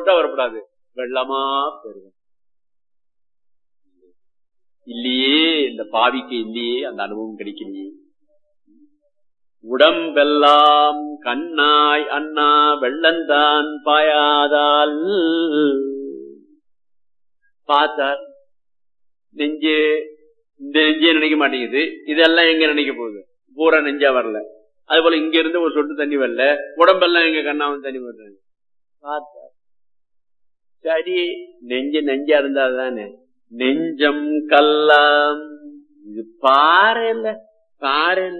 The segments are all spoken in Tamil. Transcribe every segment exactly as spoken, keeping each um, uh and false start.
போட்டா வரப்படாது, வெள்ளமா பெருகும். இல்லையே இந்த பாவிக்கு இல்லையே அந்த அனுபவம் கிடைக்கலையே. உடம்பெல்லாம் கண்ணாய் அண்ணா வெள்ளந்தான் பாயாதால் பார்த்தார். நெஞ்சு இந்த நெஞ்சே நினைக்க மாட்டேங்குது, இதெல்லாம் எங்க நினைக்க போகுது, பூரா நெஞ்சா வரல. அது போல இங்க இருந்து ஒரு சொட்டு தண்ணி வரல, உடம்பெல்லாம் எங்க கண்ணாவும் தண்ணி வர்றாங்க. பார்த்தார், சரி நெஞ்சு நெஞ்சா இருந்தாதானே. நெஞ்சம் கல்லாம் இது பாறை இல்ல, பாறை இல்ல.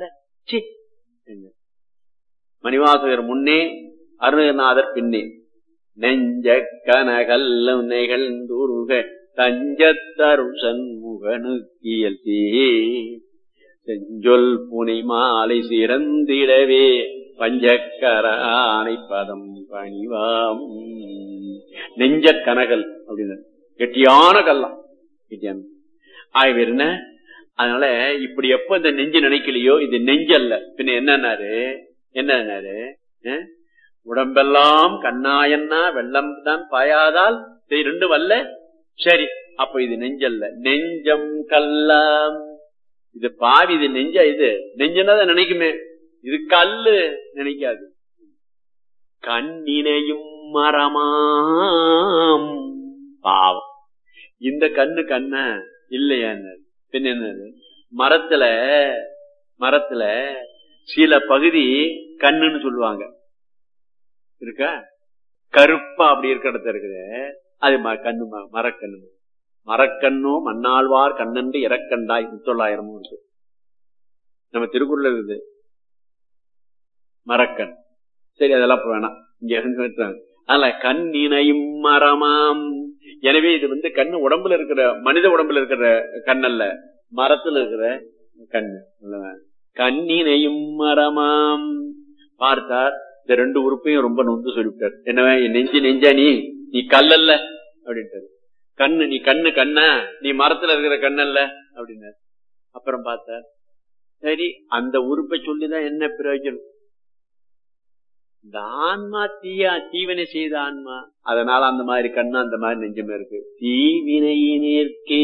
மணிவாசகர் முன்னே, அருணகிரிநாதர் பின்னே. நெஞ்ச கனகல்லும் நெகழ்ந்துருக தஞ்சத்தருள் சண்முகனுக்கியல் செஞ்சொல் புனை மாலை சிறந்திடவே பஞ்சக்கரானை பதம் பணிவாம். நெஞ்ச கனகல் அப்படின்னு கெட்டியான கல்லாம், கெட்டியான ஆய்வு என்ன. அதனால இப்படி எப்ப இந்த நெஞ்சு நினைக்கலையோ இது நெஞ்சல்ல, பின்ன என்னன்னாரு என்னன்னாரு உடம்பெல்லாம் கண்ணாயன்னா வெள்ளம் தான் பாயாதால் ரெண்டு வல்ல. சரி, அப்ப இது நெஞ்சல்ல, நெஞ்சம் கல்லாம். இது பாவி, இது நெஞ்சா, இது நெஞ்சனாதான் நினைக்குமே, இது கல்லு நினைக்காது. கண்ணினையும் மரமாம் பாவம். இந்த கண்ணு கண்ண இல்லையா? பின்ன என்னது, மரத்துல மரத்துல சில பகுதி கண்ணுன்னு சொல்லுவாங்க, இருக்கா கருப்பா அப்படி இருக்கிற இடத்துல இருக்குது, அது கண்ணு, மரக்கண்ணு. மரக்கண்ணோ மண்ணாழ்வார் கண்ணன்று இறக்கண்டாய் முத்தொள்ளாயிரமும் இருக்கு நம்ம திருக்குறள் இருக்குது மரக்கண். சரி, அதெல்லாம் வேணாம் இங்க. அதனால கண்ணினையும் மரமாம். எனவே இது வந்து கண்ணு உடம்புல இருக்கிற, மனித உடம்புல இருக்கிற கண்ணல்ல, மரத்துல இருக்கிற கண்ணு. கண்ணினையும் மரமாம். பார்த்தார், இந்த ரெண்டு உறுப்பையும் ரொம்ப நொந்து சொல்லிவிட்டார். என்னவே நெஞ்சு நெஞ்சா நீ நீ கல்லல்ல அப்படின்ட்டாரு. கண்ணு நீ கண்ணு கண்ணா, நீ மரத்துல இருக்கிற கண்ணல்ல அப்படின்னாரு. அப்புறம் பார்த்தார், சரி அந்த உறுப்பை சொல்லிதான் என்ன பிரயோஜனம்? இந்த ஆன்மா தீயா தீவினை செய்த ஆன்மா, அதனால அந்த மாதிரி கண்ணு அந்த மாதிரி நெஞ்சமே இருக்கு. தீவினையினேற்கே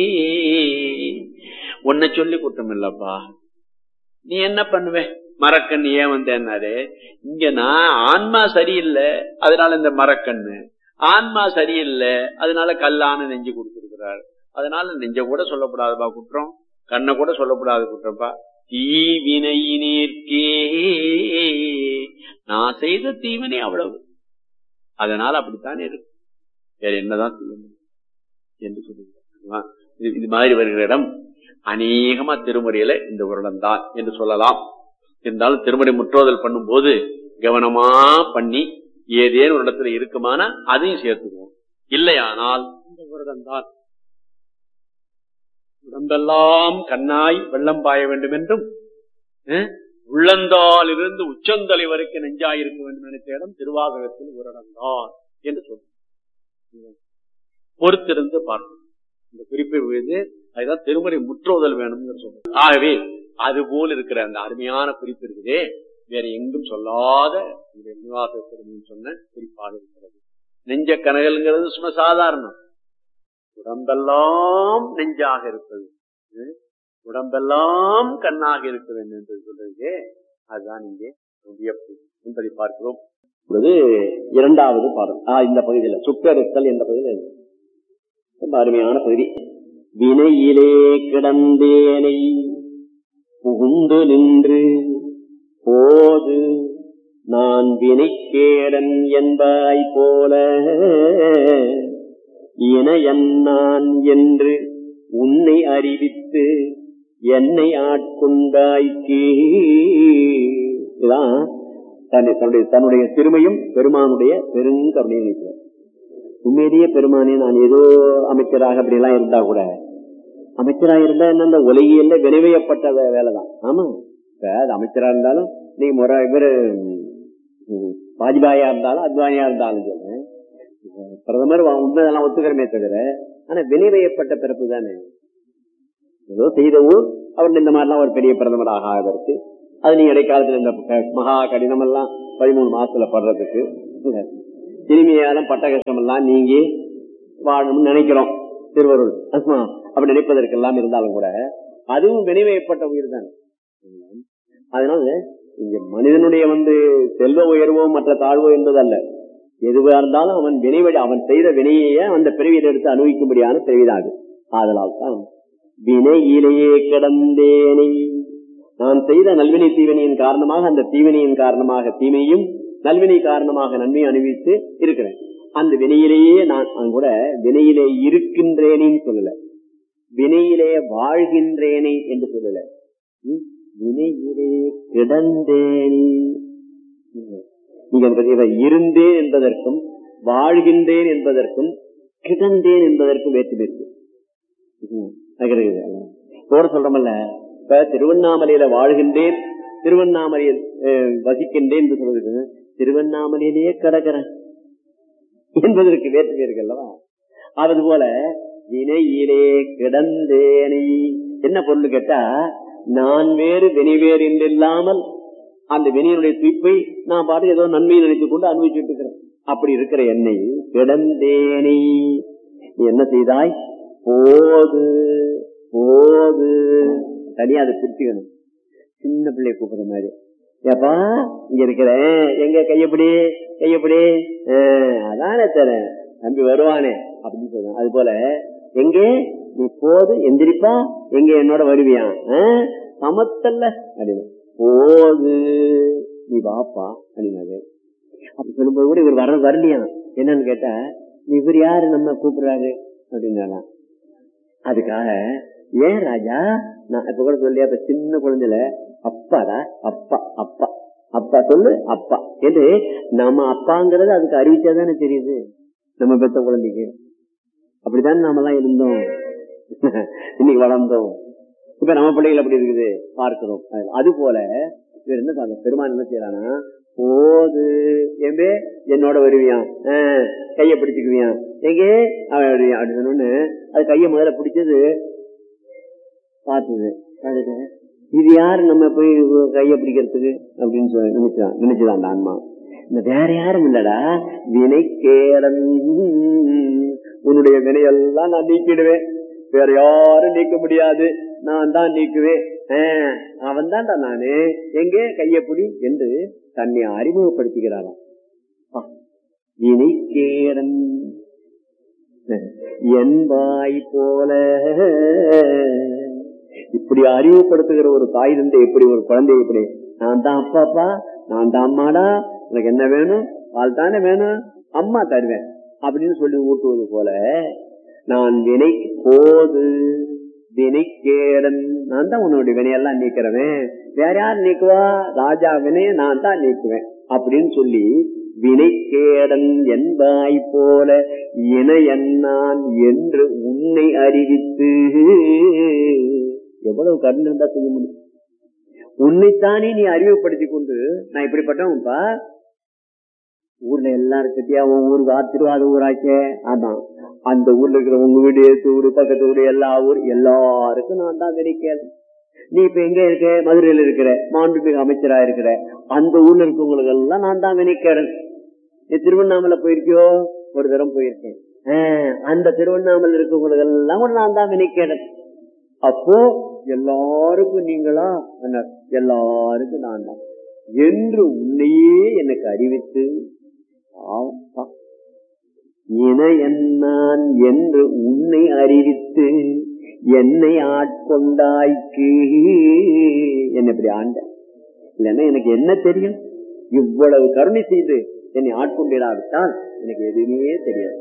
உன்னை சொல்லி குற்றம் இல்லப்பா, நீ என்ன பண்ணுவ? மரக்கண்ணு ஏன் வந்தேன்னாரு, இங்க நான் ஆன்மா சரியில்லை அதனால இந்த மரக்கண்ணு, ஆன்மா சரியில்லை அதனால கல்லான நெஞ்சு கொடுத்திருக்கிறார். அதனால நெஞ்ச கூட சொல்லப்படாதுப்பா குற்றம், கண்ணை கூட சொல்லப்படாது குற்றம்ப்பா. தீவினையினேற்கே, நான் செய்த தீவினை அவ்வளவு, அதனால அப்படித்தானே இருக்கு, வேற என்னதான் செய்யணும் என்று சொல்லுங்க. இது மாதிரி வருகிற இடம் அநேகமா திருமுறையில இந்த வருடம் தான் என்று சொல்லலாம். இருந்தாலும் திருமுறை முற்றோதல் பண்ணும் போது கவனமா பண்ணி ஏதேனும் ஒரு இடத்துல இருக்குமானா அதையும் சேர்த்துக்குவோம். இல்லையானால் இந்த வருடம் தான் உடம்பெல்லாம் கண்ணாய் வெள்ளம் பாய வேண்டும் என்றும் உள்ளந்தால் இருந்து உச்சந்தலை வரைக்கும் நெஞ்சாயிருக்க வேண்டும் நினைத்த இடம் திருவாசகத்தில் வருடம்தான் என்று சொல்றோம். பொறுத்திருந்து பார்க்கணும் இந்த குறிப்பை விழுது. அதுதான் திருமுறை முற்றோதல் வேணும்னு சொல்றோம். ஆகவே அது போல் இருக்கிற அந்த அருமையான குறிப்பு இருக்குதே, வேற எங்கும் சொல்லாத நிவாசகத்தின் சொன்ன குறிப்பாக இருக்கிறது. நெஞ்ச கனகல்ங்கிறது சும்மா சாதாரணம், உடம்பெல்லாம் நெஞ்சாக இருப்பது, உடம்பெல்லாம் கண்ணாக இருக்க வேண்டும் என்று சொல்றது, அதுதான் இங்கே வியப்பு என்பதை பார்க்கிறோம். இரண்டாவது பாடல் இந்த பகுதியில் சுப்பெருத்தல் என்ற பகுதியில் ரொம்ப அருமையான பகுதி. வினையிலே கிடந்தேனை புகுந்து நின்று போது நான் வினைக்கேடன் என்பாய் போல இணையன்னான் என்று உன்னை அறிவித்து என்னை ஆட்கொண்டாய்க்கு. இதான் தன்னுடைய தன்னுடைய திருமையும் பெருமானுடைய பெருங்கருணை நினைக்கிறார். உண்மையிலேயே பெருமானே, நான் ஏதோ அமைச்சராக அப்படி எல்லாம் இருந்தா கூட, அமைச்சராக இருந்தா என்ன அந்த உலகியல்ல விரைவையப்பட்ட வேலைதான். ஆமா, இப்ப அது அமைச்சரா இருந்தாலும் நீ முறை இவரு வாஜ்பாயா இருந்தாலும் அத்வானியா இருந்தாலும் சொல்றேன், பிரதமர் உண்மைதெல்லாம் ஒத்துக்கிறமே தவிர, ஆனா வினைவையப்பட்ட பிறப்பு தானே. ஏதோ செய்தவும் அவர் இந்த மாதிரிலாம் ஒரு பெரிய பிரதமராக ஆகிறதுக்கு, அது நீ இடைக்காலத்துல இந்த மகா கடினம் எல்லாம் பதிமூணு மாசத்துல படுறதுக்கு இனிமையாலும் பட்ட கஷ்டம் எல்லாம் நீங்கி வாழணும்னு நினைக்கிறோம் திருவருள். அப்படி நினைப்பதற்கெல்லாம் இருந்தாலும் கூட அதுவும் வினைவயப்பட்ட உயிர் தான். அதனால இங்க மனிதனுடைய வந்து செல்வ உயர்வோ மற்ற தாழ்வோ என்பது அல்ல. எதுவாக இருந்தாலும் அவன் வினைவழி அவன் செய்த வினையே அந்த பிறவியில் எடுத்து அனுபவிக்கும்படியான பிறவிதான். ஆதலால் தான் வினையிலேயே கிடந்தேனை, நான் செய்த நல்வினை தீவினையின் காரணமாக அந்த தீவினையின் காரணமாக தீமையும் நல்வினை காரணமாக நன்மையை அனுபவித்து இருக்கிறேன். அந்த வினையிலேயே நான் கூட வினையிலே இருக்கின்றேனேன்னு சொல்லல, வினையிலே வாழ்கின்றேனே என்று சொல்லல, வினையிலே கிடந்தேனே. நீங்க இருந்தேன் என்பதற்கும் வாழ்கின்றேன் என்பதற்கும் கிடந்தேன் என்பதற்கும் வேற்றுமை இருக்கு. போட சொல்றமல்ல, இப்ப திருவண்ணாமலையில வாழ்கின்றேன், திருவண்ணாமலையில் வசிக்கின்றேன் என்று சொல்றது, திருவண்ணாமலையிலேயே கிடக்கிறேன் என்பதற்கு வேற்றுமை இருக்கு அல்லவா? அது போல வினையிலே கிடந்தேனை என்ன பொருள் கேட்டா, நான் வேறு வினை வேறு என்று இல்லாமல் அந்த வினையினுடைய தீர்ப்பை நான் பாட்டு ஏதோ நன்மையை நினைத்துக் கொண்டு அனுபவிச்சுட்டு இருக்கிறேன். அப்படி இருக்கிற என்னை கிடந்தேனை நீ என்ன செய்தாய்? போது போது தனியா அதை பிரிச்சுக்கணும். சின்ன பிள்ளைய கூப்பிடுற மாதிரி, ஏப்பா இங்க இருக்கிறேன், எங்க கையப்படி கையப்படி அதானே தரேன் தம்பி வருவானே அப்படின்னு சொல்றேன். அது போல எங்கே நீ போது எந்திரிப்பா, எங்க என்னோட வருவியா சமத்தல்ல அப்படின்னு போது நீ வாப்பா அப்படின்னாரு. அப்படி சொல்லும்போது கூட இவர் வர வரலையா என்னன்னு கேட்டா, நீ இவர் யாரு நம்ம கூப்பிடுறாரு அப்படின்னா, அதுக்காக ஏன் ராஜா நான் இப்ப கூட சொல்லியா, இப்ப சின்ன குழந்தைல அப்பாடா அப்பா அப்பா அப்பா சொல்லு அப்பா என்று நம்ம அப்பாங்கிறது அதுக்கு அறிவிச்சாதானே தெரியுது நம்ம பெத்த குழந்தைக்கு. அப்படித்தானே நாம எல்லாம் இருந்தோம், இன்னைக்கு வளர்ந்தோம். இப்ப நம்ம பிள்ளைகள் அப்படி இருக்குது பார்க்கிறோம். அது போல இவர் என்ன பெருமான் என்ன செய்யறானா, போது எம்பே என்னோட வருவியான், கைய பிடிச்சுக்குவியான், எங்கே அப்படி சொன்னோன்னு அது கைய முதல்ல பிடிச்சது பார்த்தது. இது யாரு நம்ம போய் கைய பிடிக்கிறதுக்கு அப்படின்னு சொல்லி நினைச்சான் நினைச்சுதான் அந்த ஆன்மா. இந்த வேற யாரும் இல்லடா, வினைக்கேடன், உன்னுடைய வினையெல்லாம் நான் நீக்கிடுவேன், வேற யாரும் நீக்க முடியாது, நான் தான் நீக்குவேன், அவன் தான்டா நானு, எங்கே கையப்பிடி என்று தன்னை அறிமுகப்படுத்திக்கிறாராம். வினைக்கேடன் என்பாய் போல இப்படி அறிவுப்படுத்துகிற ஒரு தாய் தந்தை எப்படி ஒரு குழந்தை எப்படி, நான் தான் அப்பாப்பா, நான் தான் அம்மாடா, உனக்கு என்ன வேணும், பால் தானே வேணும், அம்மா தருவேன் அப்படின்னு சொல்லி ஊட்டுவது போல, நான் வினை போது வினைக்கேடன், நான் தான் உன்னுடைய வினையெல்லாம் நீக்கிறவன், வேற யார் நீக்குவா, ராஜா வினைய நான் தான் நீக்குவேன் அப்படின்னு சொல்லி வினைக்கேடன் என்பாய் போல இணையன்னான் என்று உன்னை அறிவித்து. எவ்வளவு கருணை இருந்தா செய்ய முடியும்? உன்னைத்தானே நீ அறிவுப்படுத்தி கொண்டு, நான் இப்படிப்பட்டவன்பா, ஊர்ல எல்லாருக்கிட்டயா உன் ஊருக்கு ஆத்திருவாத ஊராச்சே, அதான் அந்த ஊர்ல இருக்கிற உங்க வீடு ஏத்து ஊரு பக்கத்து ஊரு எல்லா ஊர் எல்லாருக்கும் நான் தான் வினைக்கேடன். நீ இப்ப எங்க இருக்க, மதுரையில இருக்கிற மாண்புமிகு அமைச்சரா இருக்கிற, அந்த ஊர்ல இருக்கவங்களுக்கு எல்லாம் நான் தான் வினைக்கேடன். நீ திருவண்ணாமலை போயிருக்கியோ, ஒரு தரம் போயிருக்கேன், அந்த திருவண்ணாமலை இருக்கவங்களுக்கு எல்லாம் நான் தான் வினைக்கேடன். அப்போ எல்லாருக்கும் நீங்களா, எல்லாருக்கும் நான் தான் என்று உன்னையே எனக்கு அறிவித்து, இணையன்னான் என்று உன்னை அறிவித்து என்னை ஆட்கொண்டாய்க்கு, என்னை இப்படி ஆண்ட இல்லைன்னா எனக்கு என்ன தெரியும், இவ்வளவு கருணை செய்து என்னை ஆட்கொண்டிடாவிட்டால் எனக்கு எதுவுமே தெரியாது.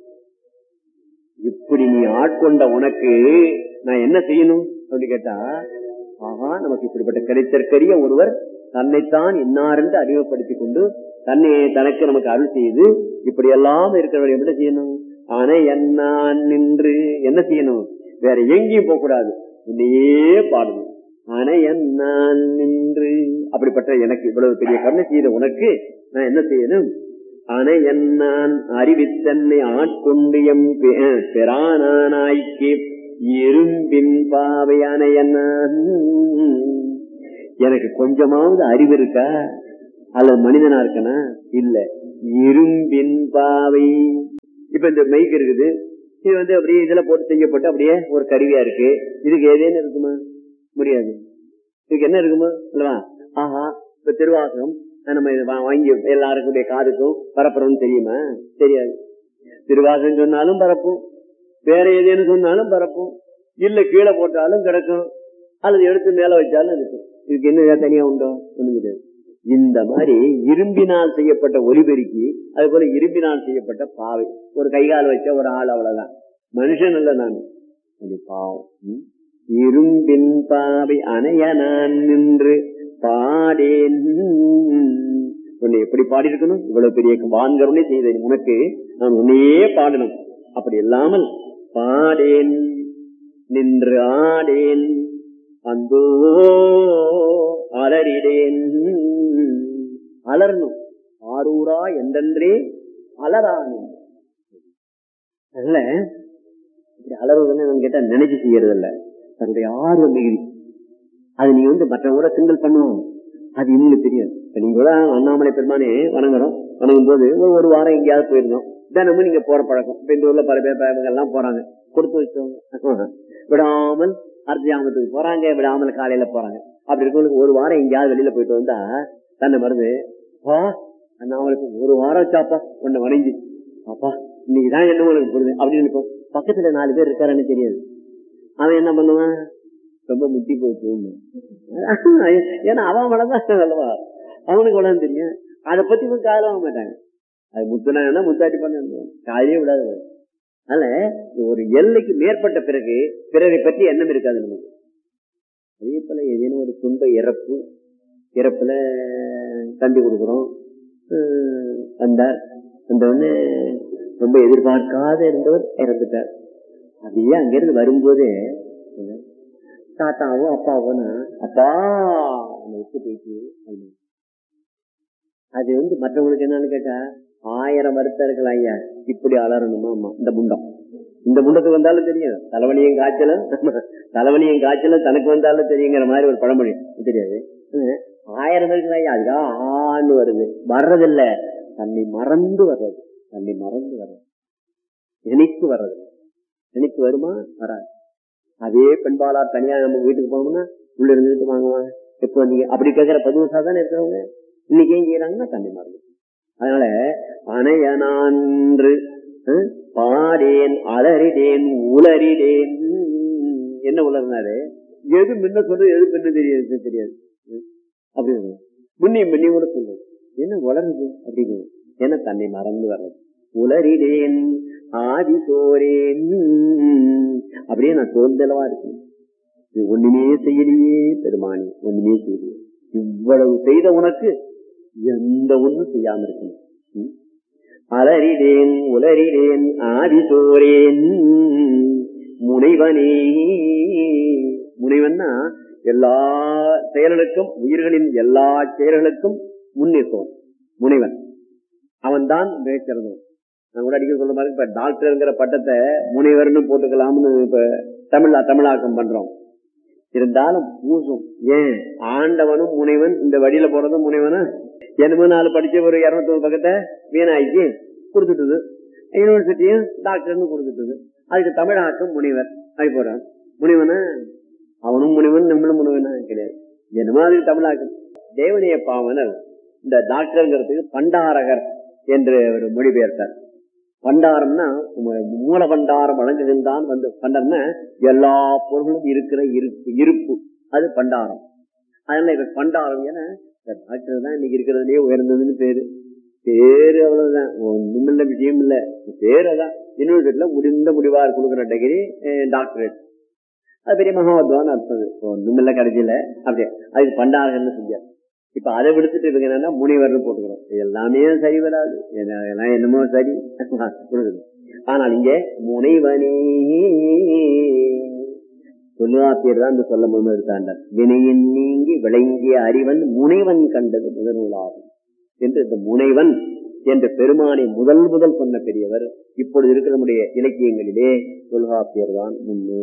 இப்படி நீ ஆட்கொண்ட உனக்கு நான் என்ன செய்யணும் அப்படின்னு கேட்டா, ஆஹா நமக்கு இப்படிப்பட்ட கிடைத்தற்கரிய ஒருவர் தன்னைத்தான் இன்னாரென்று அறிமுகப்படுத்திக் கொண்டு தன்னை தனக்கு நமக்கு அருள் செய்து இப்படி எல்லாம் இருக்கிறவர்கள் எப்படி செய்யணும், ஆனா என்ன நின்று என்ன செய்யணும், வேற எங்கேயும் போக கூடாது, இன்னையே பாடணும். ஆனா என்ன நின்று அப்படிப்பட்ட எனக்கு இவ்வளவு பெரிய கருணை செய்த உனக்கு நான் என்ன செய்யணும், ஆனா என்னான் அறிவித்தன்னை ஆட்கொண்டு எம் பெறானாய்க்கு இரும்பின் பாவையான என்ன, எனக்கு கொஞ்சமாவது அறிவு இருக்கா அல்லது மனிதனா இருக்கனா, இல்ல இரும்பின் பாவை. இப்ப இந்த மைக் இருக்குது, இது வந்து அப்படியே இதுல போட்டு செய்யப்பட்டு அப்படியே ஒரு கருவியா இருக்கு. இதுக்கு ஏதேன்னு இருக்குமா? முடியாது. இதுக்கு என்ன இருக்குமா இல்லவா? ஆஹா, இப்ப திருவாசகம் நம்ம வாங்கி எல்லாருக்குடைய காதுக்கும் பரப்புறோம்னு தெரியுமா? தெரியாது. திருவாசகம் சொன்னாலும் பரப்பும், வேற ஏதேன்னு சொன்னாலும் பரப்பும், இல்ல கீழே போட்டாலும் கிடக்கும், அல்லது எடுத்து மேல வச்சாலும் இருக்கும். இதுக்கு என்ன தனியா உண்டோ? ஒண்ணும் கிடையாது. இந்த மாதிரி இரும்பினால் செய்யப்பட்ட ஒலிபெருக்கி, அது போல இரும்பினால் செய்யப்பட்ட பாவை. ஒரு கைகால் வச்ச ஒரு ஆள், அவ்வளவுதான். மனுஷன் இல்ல நான், பாவம். இரும்பின் பாவை அணைய நான் நின்று பாடேன். உன்னை எப்படி பாடி இருக்கணும்? இவ்வளவு பெரிய வான்கருணை செய்தேன் உனக்கு, நான் உன்னையே பாடணும். அப்படி இல்லாமல் பாடேன் நின்று ஆடேன் அந்தோ அலறிடேன். அலரணும். ஆரூரா என்றென்றே அலரானும். அல்ல இப்படி அலறுவதுன்னு கேட்டா நினைச்சு செய்யறது இல்ல, தன்னுடைய ஆர்வம் மிகுதி. அது நீங்க வந்து மற்றவங்க கிண்டல் பண்ணுவோம், அது இன்னும் தெரியாது. இப்ப நீங்க கூட அண்ணாமலை பெருமானே வணங்குறோம், வணங்கும் போது ஒரு வாரம் எங்கேயாவது போயிருந்தோம். தினமும் நீங்க போற பழக்கம். இப்ப இந்த ஊர்ல பல பேர் எல்லாம் போறாங்க, கொடுத்து வச்சவங்க விடாமல் அர்த்தியாமத்துக்கு போறாங்க, விடாமல் காலையில போறாங்க. அப்படி இருக்கவங்களுக்கு ஒரு வாரம் எங்கேயாவது வெளியில போயிட்டு வந்தா தன்னை மருந்து பா அண்ணாமலைக்கு ஒரு வாரம் வச்சாப்பா உன்னை வணங்கி, அப்பா இன்னைக்குதான் என்ன உனக்கு புரியுது அப்படின்னு. பக்கத்துல நாலு பேர் இருக்காருன்னு தெரியாது. அவன் என்ன பண்ணுவான்? ரொம்ப முட்டி போச்சு. ஏன்னா அவன் வளர்ந்தான் அல்லவா, அவனுக்கு வளர்ந்து தெரியும். அதை பத்தி காதல வாங்க மாட்டாங்க. அது முத்துனா என்ன முத்தாட்டி பண்ண காலையே விடாது. அதனால ஒரு எல்லைக்கு மேற்பட்ட பிறகு பிறரை பற்றி எண்ணம் இருக்காது நமக்கு. அதே போல ஏதேனும் ஒரு துன்ப இறப்பு, இறப்புல தந்தி கொடுக்குறோம், அந்த அந்த வந்து ரொம்ப எதிர்பார்க்காத இருந்தவர் இறந்துட்டார். அப்படியே அங்கிருந்து வரும்போதே தாத்தாவோ அப்பாவோனா அப்பா விட்டு போயிட்டு, அது வந்து மற்றவங்களுக்கு என்னன்னு கேட்டா ஆயிரம் வருத்தம் இருக்கலாம். ஐயா இப்படி அலறணுமா? ஆமா, இந்த முண்டம் இந்த முண்டத்துக்கு வந்தாலும் தெரியும். தலைவலியும் காய்ச்சலும் தலைவலியும் காய்ச்சலும் தனக்கு வந்தாலும் தெரியுங்கிற மாதிரி ஒரு பழமொழி தெரியாது. ஆயிரம் இருக்கலாம் ஐயா, அதுதான் ஆன்னு வருது. வர்றதில்ல, தன்னை மறந்து வர்றது. தன்னை மறந்து வர்றது, நினைப்பு வர்றது. நினைப்பு வருமா? வராது. அதே பெண்பாளார் தனியா நம்ம வீட்டுக்கு போனோம்னா உள்ள இருந்துட்டு வாங்குவாங்க, எப்போ நீங்க அப்படி கேட்கிற பதிவு சாதான இருக்கிறவங்க இன்னைக்கு ஏன் செய்யறாங்கன்னா தன்னை மறந்து. அதனால அணைய நான்று பாடேன் அலறிடேன் உளறிடேன். என்ன உலர்னாரு? எது முன்ன சொல்றது எது பின்ன தெரியாது தெரியாது அப்படி முன்னியும் பின்னியும் கூட சொல்லுது. என்ன வளருது அப்படின்னு, ஏன்னா தன்னை மறந்து வர்றது. உளறிடேன் ஆதி சோரேன், அப்படியே நான் சோர்ந்தளவா இருக்கேன். ஒண்ணுமே செய்யலையே பெருமானி, ஒண்ணுமே செய்யலையே. இவ்வளவு செய்த உனக்கு எந்த ஒண்ணும் செய்யாம இருக்கணும். அலறிடேன் உளறிடேன் ஆதி சோரேன் முனைவனே. முனைவன்னா எல்லா செயல்களுக்கும், உயிர்களின் எல்லா செயல்களுக்கும் முன்னிற்பவன் முனைவன். அவன் தான் மிகச்சிறந்தவன். நான் கூட அடிக்க சொல்ற மாதிரி இப்ப டாக்டர்ங்கிற பட்டத்தை முனைவர்னு போட்டுக்கலாம்னு இப்ப தமிழா தமிழாக்கம் பண்றோம். இருந்தாலும் பூசும். ஏன்? ஆண்டவனும் முனைவன், இந்த வழியில போறதும் முனைவனா. என்னமோ நாலு படிச்ச ஒரு இருநூத்தி பக்கத்தை வீணாக்கி கொடுத்துட்டுது, யூனிவர்சிட்டியும் டாக்டர்னு கொடுத்துட்டுது. அதுக்கு தமிழாக்கம் முனைவர் அப்படி போறான். முனைவனா? அவனும் முனைவன், நம்மளும் முனைவனா கிடையாது. என்னமோ அதுக்கு தமிழாக்கம். தேவனைய பாவனர் இந்த டாக்டர்ங்கிறதுக்கு பண்டாரகர் என்று ஒரு மொழிபெயர்த்தார். பண்டாரம்னா மூல பண்டாரம் வழங்குகின்றான். வந்து பண்டம்னா எல்லா பொருளும் இருக்கிற இருப்பு இருப்பு அது பண்டாரம். அதனால இப்ப பண்டாரம் ஏன்னா டாக்டர் தான் இன்னைக்கு இருக்கிறதுலயே உயர்ந்ததுன்னு பேரு. பேரு அவ்வளவுதான், ஒண்ணுமில்ல, விஷயம் இல்ல, பேருதான். யூனிவர்சிட்டியில முடிந்த முடிவா கொடுக்குற டிகிரி டாக்டரேட். அது பெரிய மகாத்வான்னு அர்த்தம். ஒண்ணுமில்ல கடைசியில அப்படியே அதுக்கு பண்டாரகர்னு செஞ்சார். இப்ப அதை விடுத்துட்டு இவங்க என்னன்னா முனிவர்னு போட்டுக்கிறோம். எல்லாமே சரி வராது, எல்லாம் என்னமோ சரி கொடுக்குது. ஆனால் இங்க முனைவனே தொல்காப்பியர் தான் இந்த சொல்ல முன் இருக்காண்டார். வினையின் நீங்கி விளங்கிய அறிவன் முனைவன் கண்டது முதல்வளாகும் என்று இந்த முனைவன் என்ற பெருமானை முதல் முதல் சொன்ன பெரியவர் இப்பொழுது இருக்கிற நம்முடைய இலக்கியங்களிலே தொல்காப்பியர் தான் முன்னே.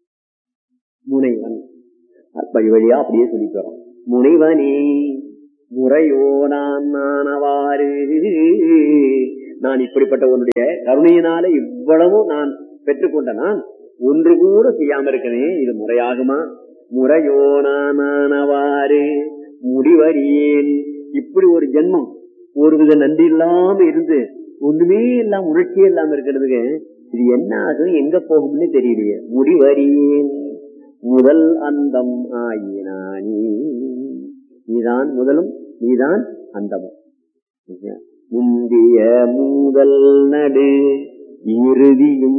முனைவன் வழி வழியா அப்படியே சொல்லிட்டு வரோம். முனைவனே முறையோ நான் நானவாறு, நான் இப்படிப்பட்ட உன்னுடைய கருணையினால இவ்வளவு நான் பெற்றுக்கொண்ட நான் ஒன்று கூட செய்யாம இருக்கிறேன், இது முறையாகுமா? முறையோ நானவாறு முடிவறியேன். இப்படி ஒரு ஜென்மம் ஒருவித நன்றி இல்லாம இருந்து ஒண்ணுமே இல்லாம உணர்ச்சியே இல்லாம இருக்கிறதுக்கு இது என்ன ஆகும், எங்க போகும்னு தெரியலையே. முடிவறியேன் முதல் அந்தம் ஆயினானி, நீதான் முதலும் நீதான் அந்தமும். முந்திய முதல் நடு இறுதியும்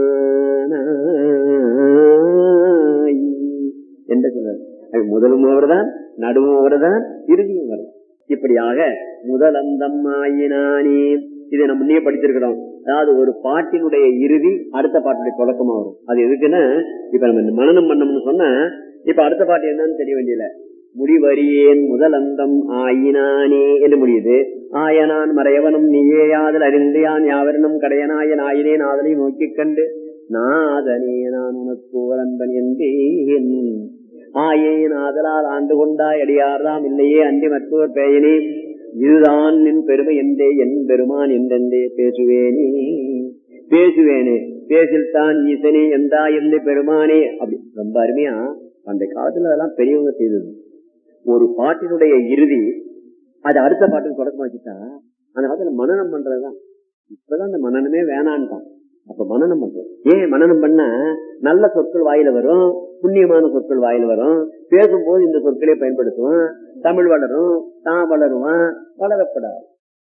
என்று சொல்றார். முதலும் அவர்தான், நடுவும் அவர்தான், இறுதியும் அவர்தான். இப்படியாக முதல் அந்தம் ஆயினானே, இதை நம்ம முன்னே படிச்சிருக்கிறோம். அதாவது ஒரு பாட்டினுடைய இறுதி அடுத்த பாட்டுடைய தொடக்கமா வரும். அது எதுக்குன்னா, இப்ப நம்ம மனனம் பண்ணோம்னு சொன்னா இப்ப அடுத்த பாட்டு என்னன்னு தெரிய வேண்டியல. முடிவறியேன் முதல் அந்தம் ஆயினானே என்று முடியுது. ஆயனான் மறையவனும் நீயே யாதல் அறிந்து யான் யாவரனும் கடையனாய நாயினேன் ஆதலை நோக்கி கண்டு நாதனே நான் உனக்கு அன்பன் என்றேன். ஆயேன் ஆதலால் ஆண்டு கொண்டாய் அடியார்தாம் இல்லையே அன்றி மற்றொரு பெயனே, இதுதான் நின் பெருமை என்றே என் பெருமான் என்றென்றே பேசுவேனே பேசுவேனே பேசில்தான் ஈசனே எந்தா இல்லை பெருமானே. அப்படி ரொம்ப அருமையா அந்த காலத்துல அதெல்லாம் பெரியவங்க செய்தது. ஒரு பாட்டினுடைய இறுதி அது அடுத்த பாட்டுக்கு தொடக்கமா வச்சுட்டா அந்த காலத்துல மனனம் பண்றதுதான். இப்பதான் அந்த மனனமே வேணான்ட்டான். அப்ப மனனம் பண்றது ஏன் மனனம் பண்ண நல்ல சொற்கள் வாயில வரும், புண்ணியமான சொற்கள் வாயில வரும், பேசும்போது இந்த சொற்களே பயன்படுத்துவான், தமிழ் வளரும், தான் வளருவான், வளரப்படாது.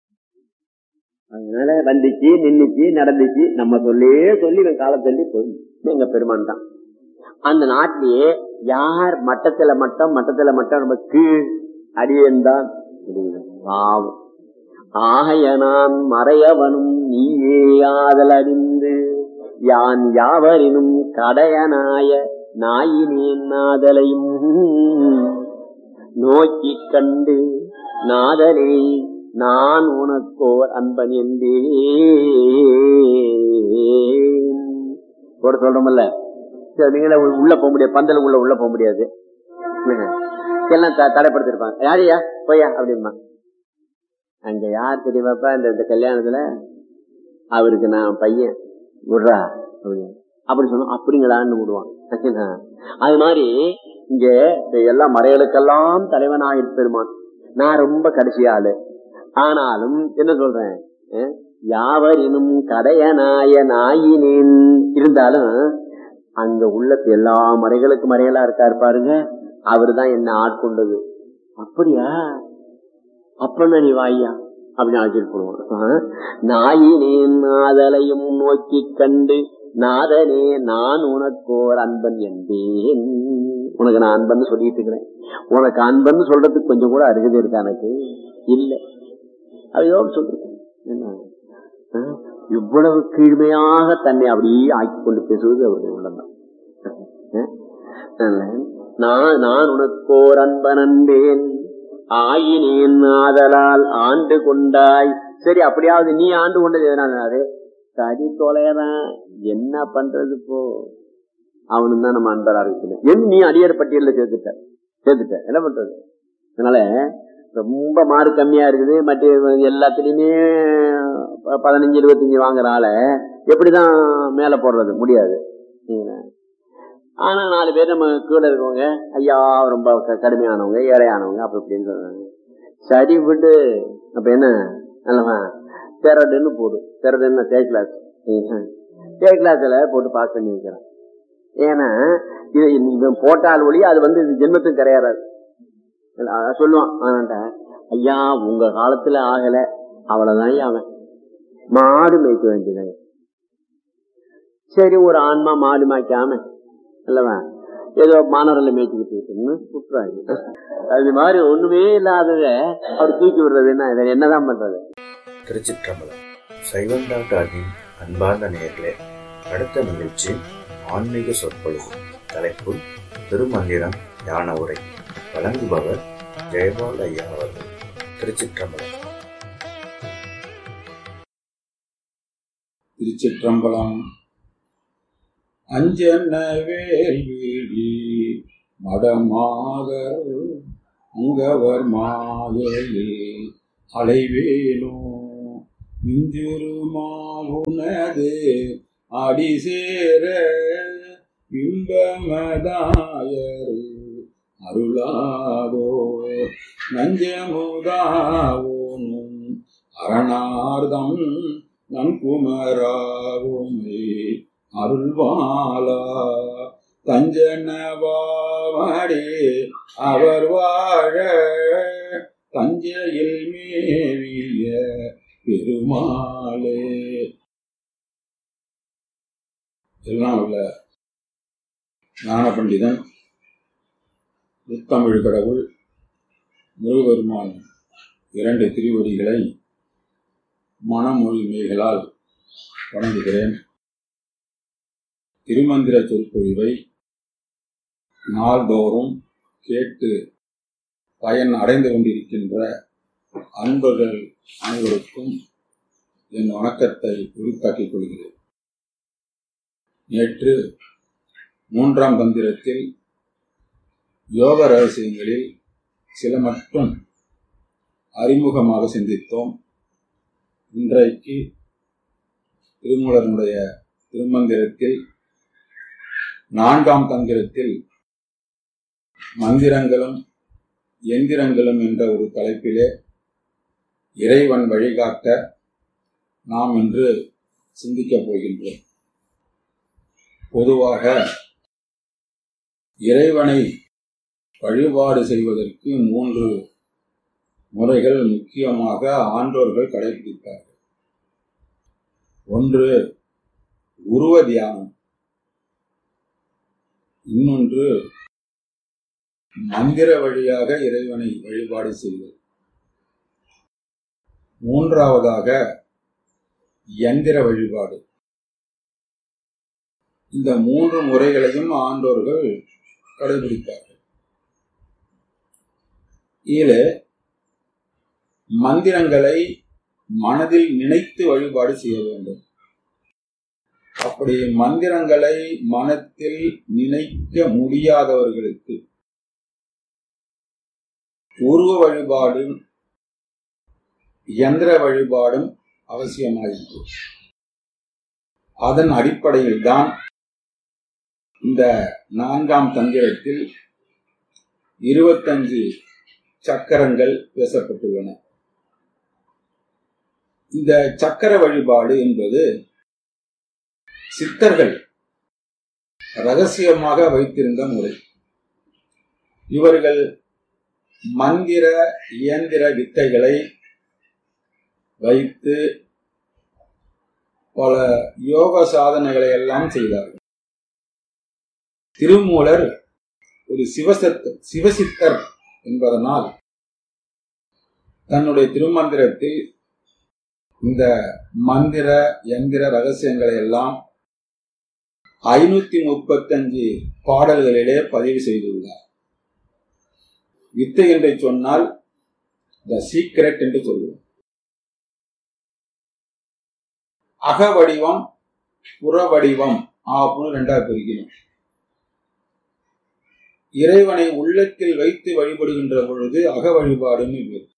அதனால வந்துச்சு நின்னுச்சு நடந்துச்சு நம்ம சொல்லே சொல்லி இவன் காலம் சொல்லி போய் எங்க பெருமான் தான். அந்த நாட்டிலேயே யார் மட்டத்துல மட்டம் மட்டத்துல மட்டம் நம்ம கீழ் அடியேன்தான் பாவம். ஆகையனான் மறையவனும் நீயே ஆதல் அறிந்து யான் யாவரினும் கடையனாய நாயினேன் நாதலையும் நோக்கி கண்டு நாதனே நான் உனக்கோர் அன்பன் என்றே சொல்றோம்ல. நீங்கள உள்ள போக முடியாது, பந்தலுக்குள்ள உள்ள போக முடியாது, எல்லாம் தடைப்படுத்திருப்பாங்க. யாரையா போயா அப்படிமா. அங்க யார் தெரியுமாப்பா இந்த கல்யாணத்துல அவருக்கு நான் பையன் விடுறா அப்படி சொன்னோம். அப்படிங்களான்னு விடுவான். அது மாதிரி இங்க எல்லா மறைகளுக்கெல்லாம் தலைவனாக பெருமான். நான் ரொம்ப கடைசி ஆளு. ஆனாலும் என்ன சொல்றேன், யாவரினும் கடையனாய நாயினேன் இருந்தாலும் அங்க உள்ள எல்லா மறைகளுக்கும் மறைகளா இருக்காரு பாருங்க, அவருதான் என்ன ஆட்கொண்டது. அப்படியா அப்பன்னா நீ வாயா அப்படின்னு ஆச்சரிய போடுவான். நாயினேன் நாதலையும் நோக்கி கண்டு நாதனே நான் உனக்கோர் அன்பன் என்பேன். உனக்கு நான் அன்பன் சொல்லிட்டு இருக்கிறேன், உனக்கு அன்பன் சொல்றதுக்கு கொஞ்சம் கூட அருகதை இருக்கா எனக்கு இல்ல. அதையோ சொல்றேன். இவ்வளவு கீழ்மையாக தன்னை அப்படியே ஆக்கி கொண்டு பேசுவது அவருடைய உள்ளம்தான். நான் நான் உனக்கோர் அன்பன் அன்பேன் ஆயினேன் ஆதலால் ஆண்டு கொண்டாய். சரி அப்படியாவது நீ ஆண்டு கொண்டது எதனாலே சரி தொலையதான் என்ன பண்றது போ. அவனு தான் நம்ம அன்பரா இருக்கு. என் நீ அடியார் பட்டியல சேர்த்துட்ட சேர்த்துட்ட என்ன பண்றது. அதனால ரொம்ப மார்க் கம்மியா இருக்குது, மற்ற எல்லாத்துலயுமே பதினஞ்சு இருபத்தஞ்சு வாங்குறால எப்படிதான் மேல போடுறது முடியாது. ஆனா நாலு பேர் நம்ம கீழே இருக்கவங்க ஐயா ரொம்ப கடுமையானவங்க ஏழையானவங்க அப்படி இப்படின்னு சொல்றாங்க. சரி விட்டு அப்ப என்ன நல்லவா தெரடுன்னு போடு. தெரடுன்னு தே கிளாஸ் தே கிளாஸ்ல போட்டு பாஸ் பண்ணி வைக்கிறான். ஏன்னா இது இவன் போட்டால் ஒளி அது வந்து ஜென்மத்துக்கு கிடையாது சொல்லுவான். ஆனாண்டா ஐயா உங்க காலத்துல ஆகல அவ்வளவுதான் அவன் மாடு மேய்க்க வேண்டியது. சரி ஒரு ஆன்மா மாடு மேய்க்காம அல்லவா ஏதோ மாணவர்களை மேய்ச்சிக்கிட்டு இருக்குன்னு குற்றாரு. அது மாதிரி ஒண்ணுமே இல்லாதத அவர் தூக்கி விடுறதுன்னா இதை என்னதான் பண்றது. திருச்சிற்றம்பலம். சைவம் டாக்டரின் அன்பார்ந்த நேயர்களே, அடுத்த நிகழ்ச்சி ஆன்மீக சொற்பொழிவு. தலைப்பு திருமந்திரம் ஞான உரை. வழங்குபவர் ஜெயபால் ஐயா அவர்கள். திருச்சிற்றம்பலம். திருச்சிற்றம்பலம். அஞ்சன வேல்விழி மடமாதர் அங்கவர் மாயையில் அலைவேலோ மிஞ்சுருமாவுனது அடிசேர இன்பமதாயரு அருளாதோ நஞ்சமுதாவோனும் அரணார்தம் நன்குமராவோமே அருள்வாலா தஞ்சனவாவடே அவர் வாழ தஞ்சையில் மேவிய பெருமாளே. எல்லாம் உள்ள ஞான பண்டிதன் முத்தமிழ் கடவுள் முருகபெருமான் இரண்டு திருவடிகளை மனமொழிமைகளால் வணங்குகிறேன். திருமந்திர சொற்பொழிவை நாள்தோறும் கேட்டு பயன் அடைந்து கொண்டிருக்கின்ற அன்பர்கள் அனைவருக்கும் என் வணக்கத்தை உரித்தாக்கிக் கொள்கிறேன். நேற்று மூன்றாம் தந்திரத்தில் யோக ரகசியங்களில் சில மட்டும் அறிமுகமாக சிந்தித்தோம். இன்றைக்கு திருமூலனுடைய திருமந்திரத்தில் நான்காம் தந்திரத்தில் மந்திரங்களும் எந்திரங்களும் என்ற ஒரு தலைப்பிலே இறைவன் வழிகாட்ட நாம் இன்று சிந்திக்கப் போகின்றோம். பொதுவாக இறைவனை வழிபாடு செய்வதற்கு மூன்று முறைகள் முக்கியமாக ஆன்றோர்கள் கடைபிடித்தார்கள். ஒன்று உருவ தியானம், இன்னொன்று மந்திர வழியாக இறைவனை வழிபாடு செய்வது, மூன்றாவதாக யந்திர வழிபாடு. இந்த மூன்று முறைகளையும் ஆண்டோர்கள் கடைபிடித்தார்கள். இதிலே மந்திரங்களை மனதில் நினைத்து வழிபாடு செய்ய வேண்டும். அப்படி மந்திரங்களை மனத்தில் நினைக்க முடியாதவர்களுக்கு உருவ வழிபாடும் யந்திர வழிபாடும் அவசியமாயிற்று. அதன் அடிப்படையில் தான் இந்த நான்காம் தந்திரத்தில் இருபத்தஞ்சு சக்கரங்கள் பேசப்பட்டுள்ளன. இந்த சக்கர வழிபாடு என்பது சித்தர்கள் ரகசியமாக வைத்திருந்த முறை. இவர்கள் மந்திர இயந்திர வித்தைகளை வைத்து பல யோக சாதனைகளை எல்லாம் செய்தார்கள். திருமூலர் ஒரு சிவசத்த சிவசித்தர் என்பதனால் தன்னுடைய திருமந்திரத்தில் இந்த மந்திர யந்திர ரகசியங்களை எல்லாம் ஐநூத்தி முப்பத்தி அஞ்சு பாடல்களிலே பதிவு செய்துள்ளார். வித்தை என்று சொன்னால் த சீக்ரெட் என்று சொல்லுவோம். அக வடிவம் புற வடிவம் அப்படின்னு ரெண்டா பிரிக்கணும். இறைவனை உள்ளத்தில் வைத்து வழிபடுகின்ற பொழுது அக வழிபாடுன்னு பேர்.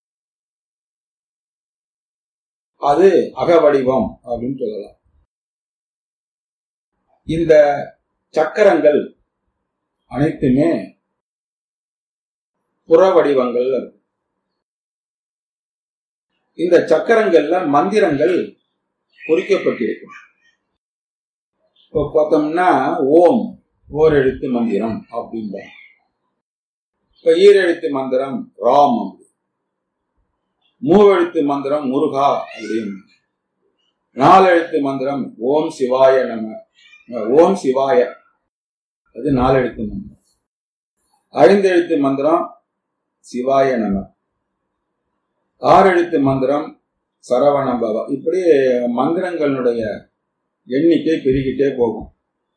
அது அகவடிவம் அப்படின்னு சொல்லலாம். இந்த சக்கரங்கள் அனைத்துமே புற வடிவங்கள். இந்த சக்கரங்கள்ல மந்திரங்கள் பொறிக்கப்பட்டிருக்கும். இப்போ பார்த்தோம்னா ஓம் ஓர் எழுத்து மந்திரம் அப்படின்றாங்க. இப்ப ஈரெழுத்து மந்திரம் ராம், மூவெழுத்து மந்திரம் முருகா அப்படின்னு, நாலெழுத்து மந்திரம் ஓம் சிவாய நம, ஓம் சிவாய, அது நாலெழுத்து மந்திரம். ஐந்தெழுத்து மந்திரம் சிவாய நம, ஆறெழுத்து மந்திரம் சரவணபவ. இப்படி மந்திரங்களுடைய எண்ணிக்கை பெருகிட்டே போகும்.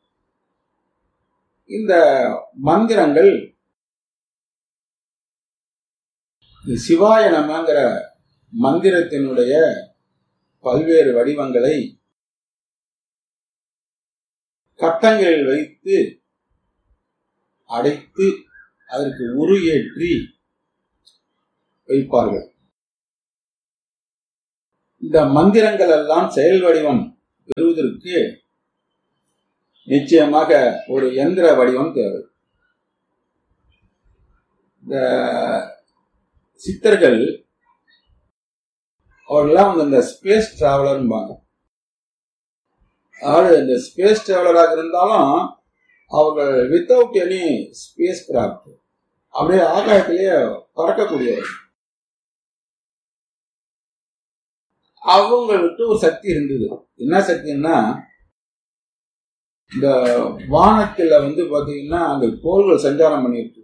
இந்த மந்திரங்கள் சிவாய நமங்கிற மந்திரத்தினுடைய பல்வேறு வடிவங்களை கட்டங்களில் வைத்து அடைத்து அதற்கு உரு ஏற்றி வைப்பார்கள். இந்த மந்திரங்கள் எல்லாம் செயல் வடிவம் பெறுவதற்கு நிச்சயமாக ஒரு எந்திர வடிவம் தேவை. இந்த சித்தர்கள் அவர்களெல்லாம் இந்த ஸ்பேஸ் டிராவலர்பாங்க. அதாவது இந்த ஸ்பேஸ் டிராவலராக இருந்தாலும் அவர்கள் வித்தவுட் எனி ஸ்பேஸ் கிராஃப்ட் அப்படியே ஆகாயத்திலேயே பறக்கக்கூடியவர்கள். அவங்களுக்கு ஒரு சக்தி இருந்தது. என்ன சக்தின்னா, இந்த வானத்துல வந்து பாத்தீங்கன்னா அங்க கோள்கள் சஞ்சாரம் பண்ணிட்டு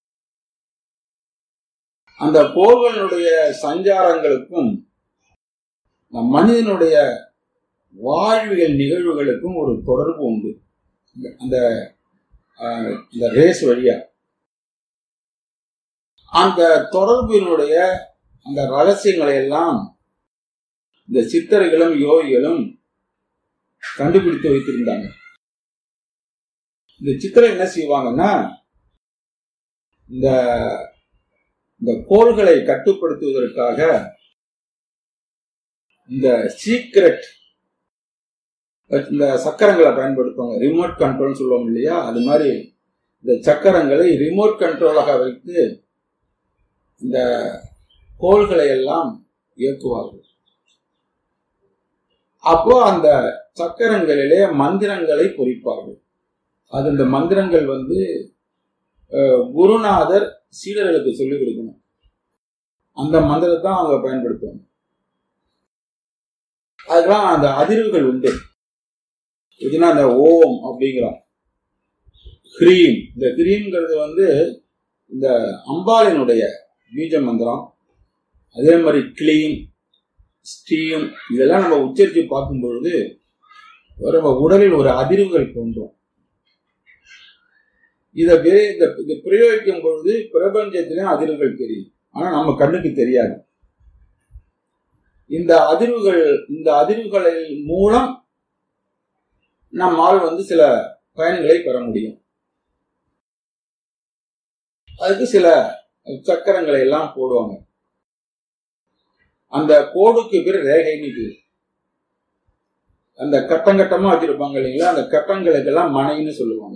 அந்த கோள்களுடைய சஞ்சாரங்களுக்கும் மனிதனுடைய வாழ்வியல் நிகழ்வுகளுக்கும் ஒரு தொடர்பு உண்டு. அந்த இந்த ரேஸ் வழியா அந்த தொடர்பினுடைய அந்த ரகசியங்களை எல்லாம் இந்த சித்தர்களும் யோகிகளும் கண்டுபிடித்து வைத்திருந்தாங்க. இந்த சித்தர்கள் என்ன செய்வாங்கன்னா, இந்த இந்த கோள்களை கட்டுப்படுத்துவதற்காக இந்த சீக்ரெட் இந்த சக்கரங்களை பயன்படுத்துவாங்க. ரிமோட் கண்ட்ரோல் சொல்லுவாங்க இல்லையா, அது மாதிரி இந்த சக்கரங்களை ரிமோட் கண்ட்ரோலாக வைத்து இந்த கோள்களை எல்லாம் இயக்குவார்கள். அப்போ அந்த சக்கரங்களிலே மந்திரங்களை பொறிப்பார்கள். அது இந்த மந்திரங்கள் வந்து குருநாதர் சீடர்களுக்கு சொல்லிக் கொடுக்கணும். அந்த மந்திரத்தை தான் அவங்க பயன்படுத்துவாங்க. அதுக்கெல்லாம் அந்த அதிர்வுகள் உண்டு. இதுனா அந்த ஓம் அப்படிங்கிறோம், ஹ்ரீம். இந்த ஹ்ரீம்ங்கிறது வந்து இந்த அம்பாளினுடைய பீஜ மந்திரம். அதே மாதிரி கிளீம், ஸ்டீம் இதெல்லாம் நம்ம உச்சரித்து பார்க்கும் பொழுது நம்ம உடலில் ஒரு அதிர்வுகள் தோன்றும். இதை இதை பிரயோகிக்கும் பொழுது பிரபஞ்சத்திலும் அதிர்வுகள் தெரியும், ஆனா நம்ம கண்ணுக்கு தெரியாது. இந்த அதிர்வுகள் இந்த அதிர்வுகளின் மூலம் நம்மால் வந்து சில பயன்களை பெற முடியும். அதுக்கு சில சக்கரங்களை எல்லாம் போடுவாங்க. அந்த கோடுக்கு பேர் ரேகைன்னு. அந்த கட்டம் கட்டமா வச்சிருப்பாங்க இல்லைங்களா, அந்த கட்டங்களுக்கெல்லாம் மனைன்னு சொல்லுவாங்க.